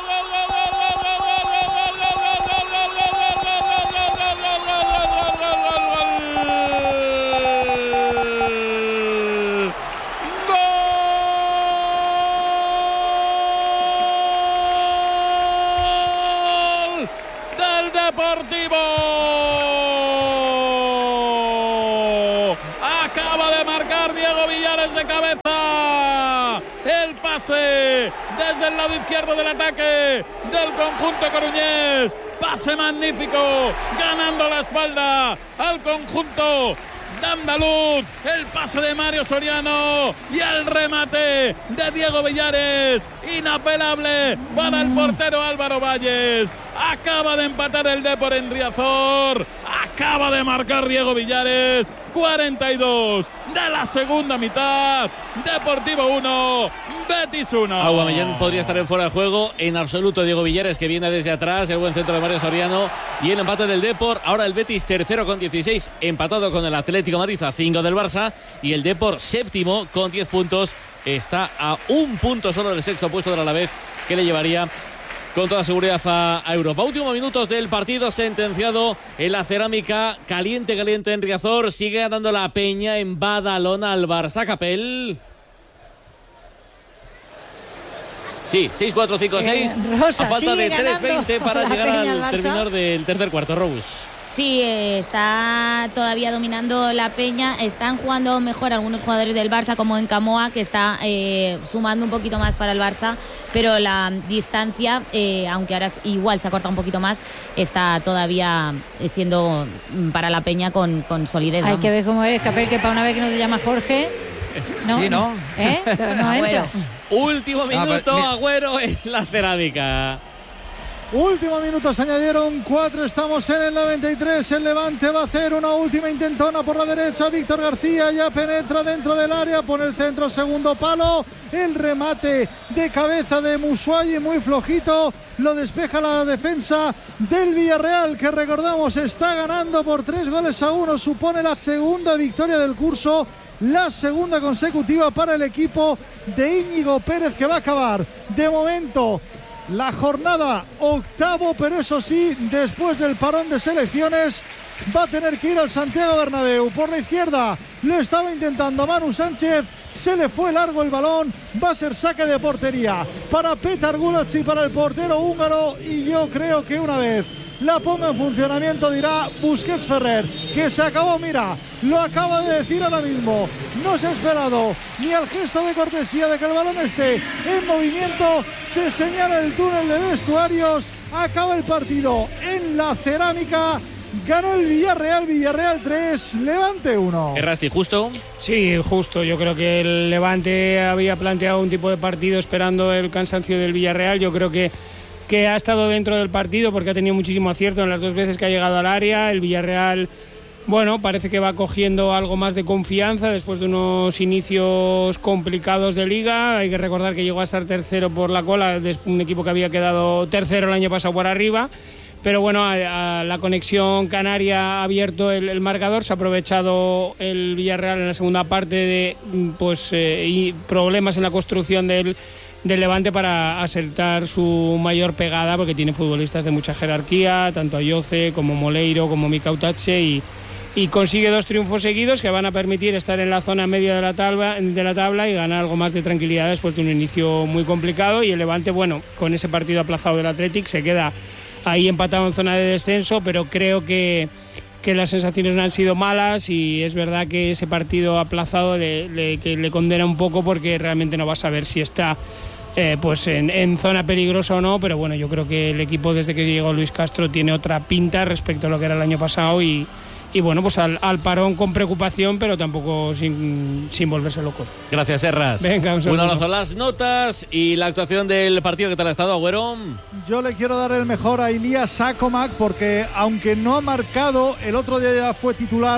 Desde el lado izquierdo del ataque del conjunto coruñés, pase magnífico, ganando la espalda al conjunto de andaluz, el pase de Mario Soriano y el remate de Diego Villares, inapelable para el portero Álvaro Valles. Acaba de empatar el Depor en Riazor, acaba de marcar Diego Villares. cuarenta y dos de la segunda mitad. Deportivo uno, Betis uno. Aubameyang podría estar en fuera de juego. En absoluto Diego Villares, que viene desde atrás. El buen centro de Mario Soriano. Y el empate del Depor. Ahora el Betis tercero con dieciséis. Empatado con el Atlético Madrid a cinco del Barça. Y el Depor séptimo con diez puntos. Está a un punto solo del sexto puesto del Alavés, que le llevaría con toda seguridad a, a Europa. Últimos minutos del partido, sentenciado en la cerámica. Caliente, caliente en Riazor. Sigue dando la Peña en Badalona al Barça. Capel. Sí, seis cuatro cinco seis. Rosa, a falta de ganando tres veinte para llegar Peña al terminar del tercer cuarto. Robus. Sí, está todavía dominando la Peña. Están jugando mejor algunos jugadores del Barça, como en Camoa, que está eh, sumando un poquito más para el Barça, pero la distancia, eh, aunque ahora igual se acorta un poquito más, está todavía siendo para la Peña con, con solidez. Hay que ver cómo eres, Capel, que para una vez que no te llama Jorge. No, sí, ¿no? ¿Eh? No Agüero. Último minuto, Ah, Agüero en la cerámica. Último minuto, se añadieron cuatro, estamos en el noventa y tres, el Levante va a hacer una última intentona por la derecha, Víctor García ya penetra dentro del área, pone el centro, segundo palo, el remate de cabeza de Musuayi muy flojito, lo despeja la defensa del Villarreal, que recordamos está ganando por tres goles a uno, supone la segunda victoria del curso, la segunda consecutiva para el equipo de Íñigo Pérez, que va a acabar de momento la jornada octavo, pero eso sí, después del parón de selecciones va a tener que ir al Santiago Bernabéu. Por la izquierda lo estaba intentando Manu Sánchez, se le fue largo el balón, va a ser saque de portería para Petar Gulacsi, para el portero húngaro, y yo creo que una vez la ponga en funcionamiento dirá Busquets Ferrer, que se acabó, mira, lo acaba de decir ahora mismo, no se ha esperado ni al gesto de cortesía de que el balón esté en movimiento, se señala el túnel de vestuarios, acaba el partido en la cerámica, ganó el Villarreal, Villarreal tres, Levante uno. Errasti, justo. Sí, justo. Yo creo que el Levante había planteado un tipo de partido esperando el cansancio del Villarreal. Yo creo que que ha estado dentro del partido porque ha tenido muchísimo acierto en las dos veces que ha llegado al área. El Villarreal, bueno, parece que va cogiendo algo más de confianza después de unos inicios complicados de Liga. Hay que recordar que llegó a estar tercero por la cola, un equipo que había quedado tercero el año pasado por arriba. Pero bueno, a, a la conexión canaria ha abierto el, el marcador, se ha aprovechado el Villarreal en la segunda parte de pues eh, y problemas en la construcción del del Levante para acertar su mayor pegada, porque tiene futbolistas de mucha jerarquía, tanto Ayoce como Moleiro como Mikautache, y, y consigue dos triunfos seguidos que van a permitir estar en la zona media de la tabla, de la tabla y ganar algo más de tranquilidad después de un inicio muy complicado. Y el Levante, bueno, con ese partido aplazado del Athletic se queda ahí empatado en zona de descenso, pero creo que que las sensaciones no han sido malas, y es verdad que ese partido aplazado le, le, que le condena un poco, porque realmente no va a saber si está eh, pues en, en zona peligrosa o no. Pero bueno, yo creo que el equipo, desde que llegó Luis Castro, tiene otra pinta respecto a lo que era el año pasado, y, y bueno, pues al, al parón con preocupación, pero tampoco sin, sin volverse locos. Gracias, Erras. Venga, un, un abrazo. Las notas y la actuación del partido. ¿Qué tal ha estado, Agüero? Yo le quiero dar el mejor a Ilías Sakomak, porque aunque no ha marcado, el otro día ya fue titular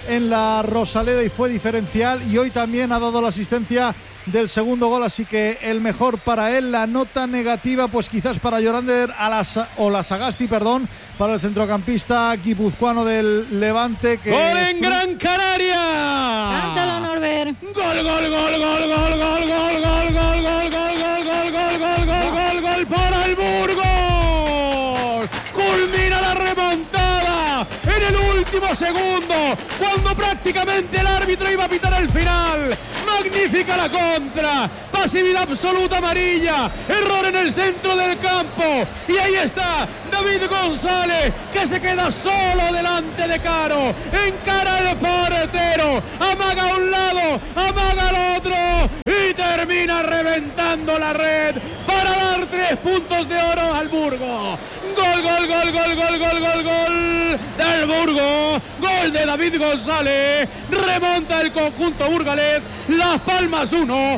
en la Rosaleda y fue diferencial, y hoy también ha dado la asistencia del segundo gol, así que el mejor para él. La nota negativa, pues quizás para Yorander Olazábal, perdón, para el centrocampista guipuzcoano del Levante. Que ¡Gol en Gran Canaria! ¡Cántalo, Norbert! ¡Gol, gol, gol, gol, gol, gol, gol, gol, gol, gol, gol, gol, gol, gol, gol, gol, gol, gol para el Burgos! ¡Culmina la remontada en el último segundo, cuando prácticamente el árbitro iba a pitar el final! ¡Magnífica la contra! Pasividad absoluta amarilla, error en el centro del campo, y ahí está David González, que se queda solo delante de Caro, encara al portero, amaga a un lado, amaga al otro y termina reventando la red para dar tres puntos de oro al Burgos. Gol, gol, gol, gol, gol, gol, gol, gol del Burgos, gol de David González, remonta el conjunto burgalés. Las Palmas uno,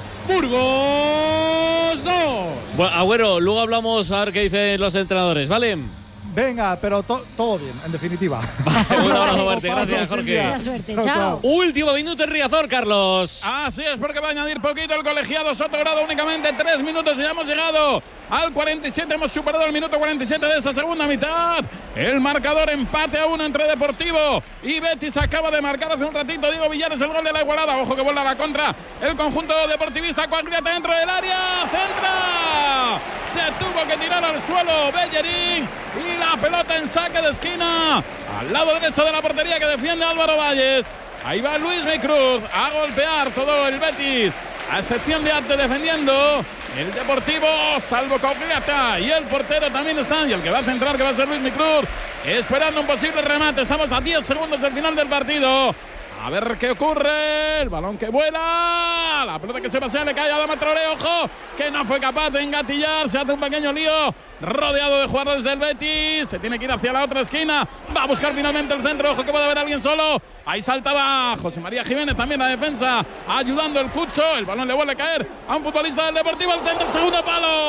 Burgos dos. Bueno, Agüero, luego hablamos a ver qué dicen los entrenadores, ¿vale? Venga, pero to todo bien, en definitiva. Un abrazo fuerte, gracias, Jorge. Buena suerte, chao. chao. Último minuto en Riazor, Carlos. Así es, porque va a añadir poquito el colegiado Sotogrado, únicamente tres minutos y ya hemos llegado al cuarenta y siete, hemos superado el minuto cuarenta y siete de esta segunda mitad. El marcador empate a uno entre Deportivo y Betis. Acaba de marcar hace un ratito Diego Villares el gol de la igualada. Ojo que vuelve a la contra el conjunto deportivista. Cuagliata dentro del área, centra. Se tuvo que tirar al suelo Bellerín y la pelota en saque de esquina al lado derecho de la portería que defiende Álvaro Valles. Ahí va Luis Cruz a golpear todo el Betis, a excepción de Arte defendiendo. El Deportivo, salvo Cuagliata, y el portero también está, y el que va a centrar, que va a ser Luis Cruz, esperando un posible remate. Estamos a diez segundos del final del partido. A ver qué ocurre. El balón que vuela. La pelota que se pasea, le cae a Adama Traoré. Ojo, que no fue capaz de engatillar. Se hace un pequeño lío. Rodeado de jugadores del Betis. Se tiene que ir hacia la otra esquina. Va a buscar finalmente el centro. Ojo que puede haber alguien solo. Ahí saltaba José María Jiménez, también la defensa, ayudando el Cucho. El balón le vuelve a caer a un futbolista del Deportivo. El centro, el segundo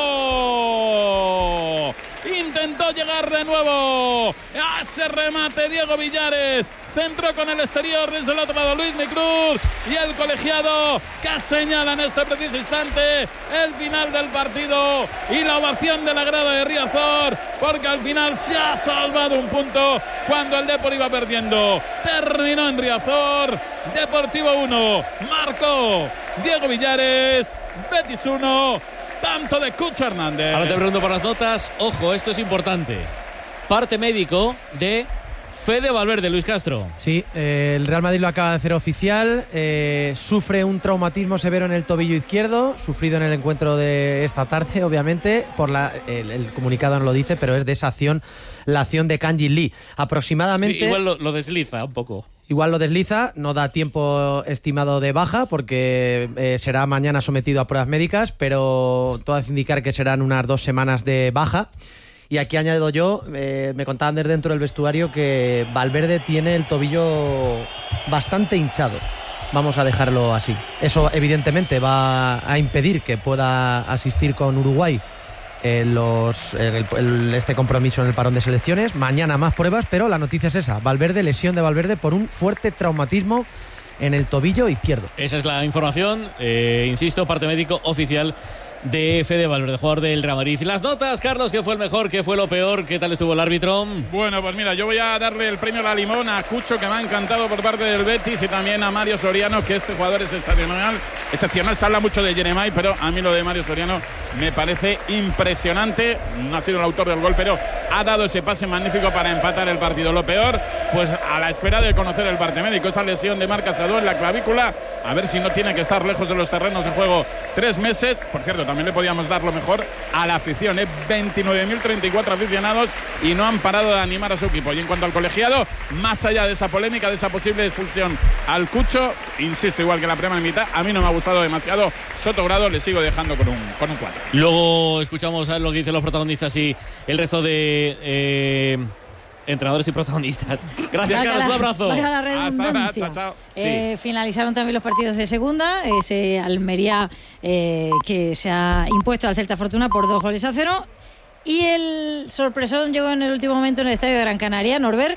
palo. Intentó llegar de nuevo a ese remate Diego Villares. Centro con el exterior desde el otro lado Luis Cruz, y el colegiado que señala en este preciso instante el final del partido y la ovación de la grada de Riazor, porque al final se ha salvado un punto cuando el Depor iba perdiendo. Terminó en Riazor. Deportivo uno, marcó Diego Villares. Betis uno, tanto de Cucho Hernández. Ahora te pregunto por las notas. Ojo, esto es importante. Parte médico de Fede Valverde, Luis Castro. Sí, eh, el Real Madrid lo acaba de hacer oficial. Eh, sufre un traumatismo severo en el tobillo izquierdo, sufrido en el encuentro de esta tarde, obviamente. Por la, el, el comunicado no lo dice, pero es de esa acción, la acción de Kang-in Lee. Aproximadamente. Sí, igual lo, lo desliza un poco. Igual lo desliza, no da tiempo estimado de baja porque eh, será mañana sometido a pruebas médicas, pero todo hace indicar que serán unas dos semanas de baja. Y aquí añado yo, eh, me contaban desde dentro del vestuario que Valverde tiene el tobillo bastante hinchado. Vamos a dejarlo así. Eso evidentemente va a impedir que pueda asistir con Uruguay en los, en el, el, este compromiso en el parón de selecciones. Mañana más pruebas, pero la noticia es esa. Valverde, lesión de Valverde por un fuerte traumatismo en el tobillo izquierdo. Esa es la información, eh, insisto, parte médico oficial de Fede Valverde, jugador del Real Madrid. Las notas, Carlos, ¿qué fue el mejor? ¿Qué fue lo peor? ¿Qué tal estuvo el árbitro? Bueno, pues mira, yo voy a darle el premio a la limón a Cucho, que me ha encantado por parte del Betis, y también a Mario Soriano, que este jugador es excepcional. Excepcional, se habla mucho de Jeremai, pero a mí lo de Mario Soriano me parece impresionante. No ha sido el autor del gol, pero ha dado ese pase magnífico para empatar el partido. Lo peor, pues a la espera de conocer el parte médico, esa lesión de Marc Casado en la clavícula, a ver si no tiene que estar lejos de los terrenos de juego tres meses. Por cierto, también le podíamos dar lo mejor a la afición, ¿eh? veintinueve mil treinta y cuatro aficionados y no han parado de animar a su equipo. Y en cuanto al colegiado, más allá de esa polémica, de esa posible expulsión al Cucho, insisto, igual que la primera mitad, a mí no me ha gustado demasiado Sotogrado, le sigo dejando con un con un cuatro. Luego escuchamos a ver lo que dicen los protagonistas y el resto de eh, entrenadores y protagonistas. Gracias, Carlos, un abrazo. Para la redundancia. Hasta, chao, chao. Eh, sí. Finalizaron también los partidos de segunda. Ese Almería eh, que se ha impuesto al Celta Fortuna por dos goles a cero. Y el sorpresón llegó en el último momento en el estadio de Gran Canaria. Norbert.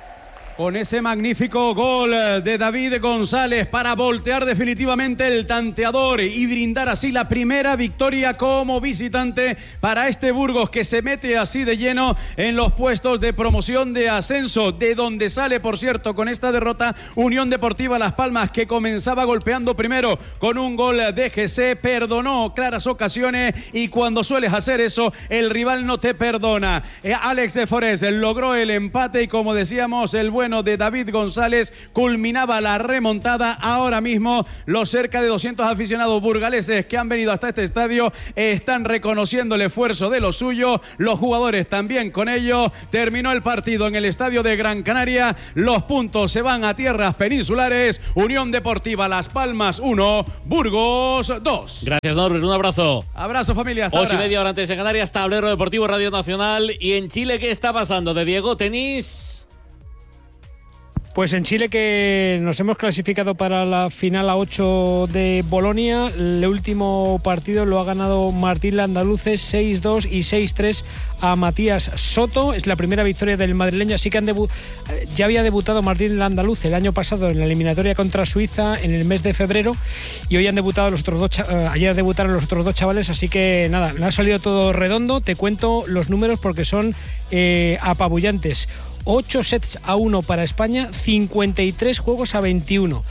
con ese magnífico gol de David González para voltear definitivamente el tanteador y brindar así la primera victoria como visitante para este Burgos, que se mete así de lleno en los puestos de promoción de ascenso, de donde sale, por cierto, con esta derrota Unión Deportiva Las Palmas, que comenzaba golpeando primero con un gol de G C, perdonó claras ocasiones, y cuando sueles hacer eso el rival no te perdona. eh, Alex de Forest logró el empate y, como decíamos, el buen de David González culminaba la remontada. Ahora mismo los cerca de doscientos aficionados burgaleses que han venido hasta este estadio están reconociendo el esfuerzo de los suyos, los jugadores también con ellos. Terminó el partido en el estadio de Gran Canaria, los puntos se van a tierras peninsulares. Unión Deportiva Las Palmas uno, Burgos dos. Gracias, Norbert, un abrazo. Abrazo, familia. Hasta Ocho ahora. y media hora antes de Canarias, Tablero Deportivo Radio Nacional. Y en Chile, ¿qué está pasando? De Diego, tenis. Pues en Chile, que nos hemos clasificado para la final a ocho de Bolonia. El último partido lo ha ganado Martín Landaluce seis dos y seis tres a Matías Soto. Es la primera victoria del madrileño, así que han debu- ya había debutado Martín Landaluce el año pasado en la eliminatoria contra Suiza en el mes de febrero, y hoy han debutado los otros dos cha- eh, ayer debutaron los otros dos chavales, así que nada, le ha salido todo redondo. Te cuento los números porque son eh, apabullantes. ocho sets a uno para España, cincuenta y tres juegos a veintiuno.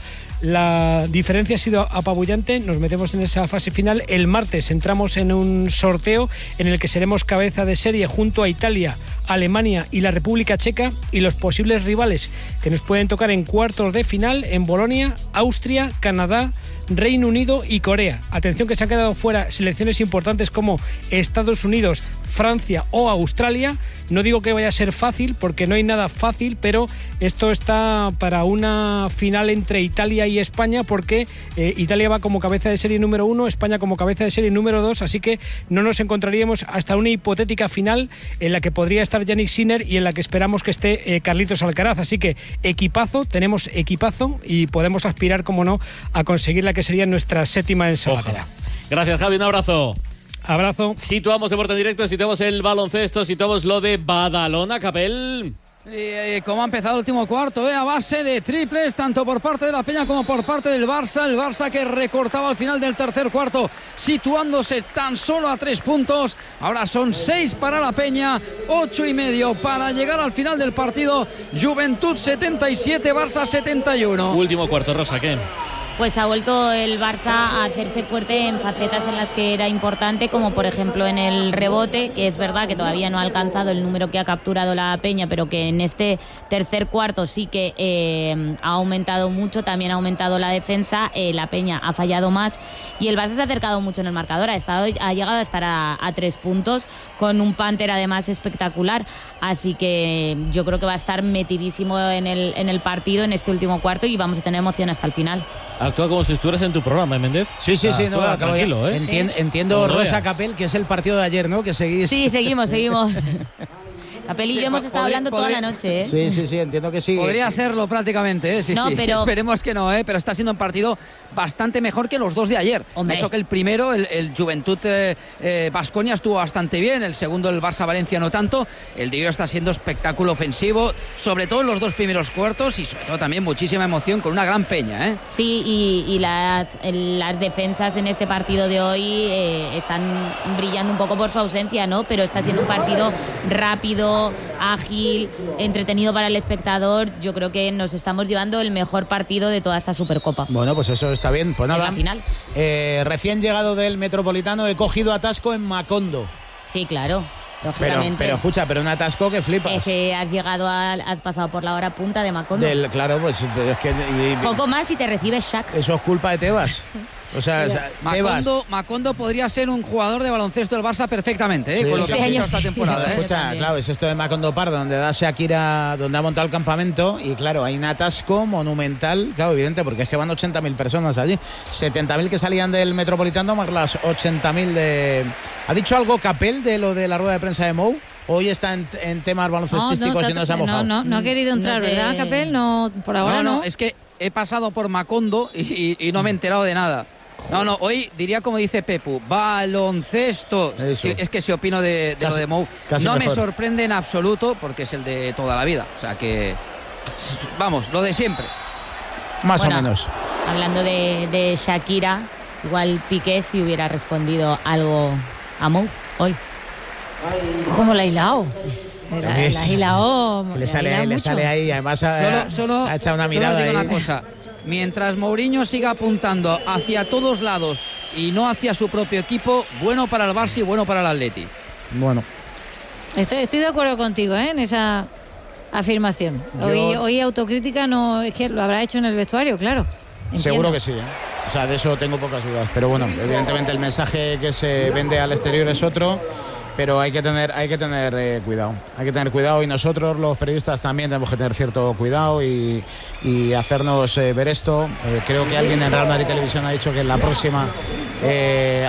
La diferencia ha sido apabullante. Nos metemos en esa fase final. El martes entramos en un sorteo en el que seremos cabeza de serie junto a Italia, Alemania y la República Checa, y los posibles rivales que nos pueden tocar en cuartos de final en Bolonia, Austria, Canadá, Reino Unido y Corea. Atención, que se han quedado fuera selecciones importantes como Estados Unidos, Francia o Australia. No digo que vaya a ser fácil, porque no hay nada fácil, pero esto está para una final entre Italia y España, porque eh, Italia va como cabeza de serie número uno, España como cabeza de serie número dos, así que no nos encontraríamos hasta una hipotética final en la que podría estar Yannick Sinner y en la que esperamos que esté eh, Carlitos Alcaraz. Así que equipazo, tenemos equipazo y podemos aspirar, como no, a conseguir la que sería nuestra séptima ensaladera. Gracias, Javi, un abrazo. Abrazo. Situamos Deporte en Directo, situamos el baloncesto, situamos lo de Badalona, Capel. Y, eh, como ha empezado el último cuarto, eh, a base de triples, tanto por parte de la Peña como por parte del Barça. El Barça que recortaba al final del tercer cuarto, situándose tan solo a tres puntos. Ahora son seis para la Peña, ocho y medio para llegar al final del partido. Juventud setenta y siete, Barça setenta y uno. Último cuarto, Rosa, ¿qué? Pues ha vuelto el Barça a hacerse fuerte en facetas en las que era importante, como por ejemplo en el rebote, que es verdad que todavía no ha alcanzado el número que ha capturado la Peña, pero que en este tercer cuarto sí que eh, ha aumentado mucho. También ha aumentado la defensa, eh, la Peña ha fallado más y el Barça se ha acercado mucho en el marcador, ha, estado, ha llegado a estar a, a tres puntos, con un Panther además espectacular, así que yo creo que va a estar metidísimo en el, en el partido en este último cuarto y vamos a tener emoción hasta el final. Actúa como si estuvieras en tu programa, ¿eh, Méndez? Sí, sí, sí. Ah, No, acabo tranquilo, ya. ¿eh? Entien- Sí. Entiendo, No, no Rosa veas. Capel, que es el partido de ayer, ¿no? Que seguís. Sí, seguimos, seguimos. Capel y yo Sí, hemos estado podría- hablando toda podría- la noche, ¿eh? Sí, sí, sí, entiendo que sí. Podría serlo prácticamente, ¿eh? Sí, No, sí. pero- Esperemos que no, ¿eh? Pero está siendo un partido bastante mejor que los dos de ayer. Hombre. Eso que el primero, el, el Juventud Baskonia, estuvo bastante bien, el segundo, el Barça Valencia, no tanto. El de hoy está siendo espectáculo ofensivo, sobre todo en los dos primeros cuartos y sobre todo también muchísima emoción con una gran Peña, ¿eh? Sí, y, y las, las defensas en este partido de hoy eh, están brillando un poco por su ausencia, ¿no? Pero está siendo un partido rápido, ágil, entretenido para el espectador. Yo creo que nos estamos llevando el mejor partido de toda esta Supercopa. Bueno, pues eso está bien. Pues En nada. la final. Eh, recién llegado del Metropolitano, he cogido atasco en Macondo. Sí, claro. Pero, Lógicamente. pero escucha, pero un atasco que flipas. Es que has llegado, a, has pasado por la hora punta de Macondo. Del, claro, pues es que y- y- Poco más y te recibes Shaq. eso es culpa de Tebas. O sea, o sea, Tebas. Macondo, Macondo podría ser un jugador de baloncesto del Barça perfectamente, ¿eh? Sí, con lo sí, que ha sí. hecho esta temporada, ¿eh? Escucha, también. claro, es esto de Macondo Pardo, donde da Shakira, donde ha montado el campamento, y claro, hay un atasco monumental, claro, evidente, porque es que van ochenta mil personas allí, setenta mil que salían del Metropolitano, más las ochenta mil de... ¿Ha dicho algo Capel de lo de la rueda de prensa de Mou? Hoy está en, en temas baloncestísticos y no se ha mojado. no, no, no ha querido entrar, No sé. ¿verdad, Capel? No, por ahora no, no. no, es que he pasado por Macondo y, y- y no me he enterado de nada. No, no, hoy diría como dice Pepu, baloncesto. Eso. Sí, es que si opino de, de Casi- lo de Mou, casi no me mejor. sorprende en absoluto porque es el de toda la vida. O sea que vamos, lo de siempre. Más Bueno, o menos. Hablando de, de Shakira, igual Piqué si hubiera respondido algo a Mo hoy. ¿Cómo la ha hilado? La, la ha hilado. Que le la ha sale, hilado le mucho. sale ahí, además ha, Solo, solo, ha echado una solo mirada os digo ahí. una cosa. Mientras Mourinho siga apuntando hacia todos lados y no hacia su propio equipo, bueno para el Barça y bueno para el Atleti. Bueno. Estoy, estoy de acuerdo contigo, ¿eh? En esa afirmación. Yo- Hoy, hoy autocrítica no es que lo habrá hecho en el vestuario, claro. Entiendo. Seguro que sí, ¿eh? O sea, de eso tengo pocas dudas. Pero bueno, evidentemente el mensaje que se vende al exterior es otro, pero hay que tener, hay que tener eh, cuidado. Hay que tener cuidado y nosotros los periodistas también tenemos que tener cierto cuidado y, y hacernos eh, ver esto. Eh, creo que alguien en Real Madrid Televisión ha dicho que en la próxima eh,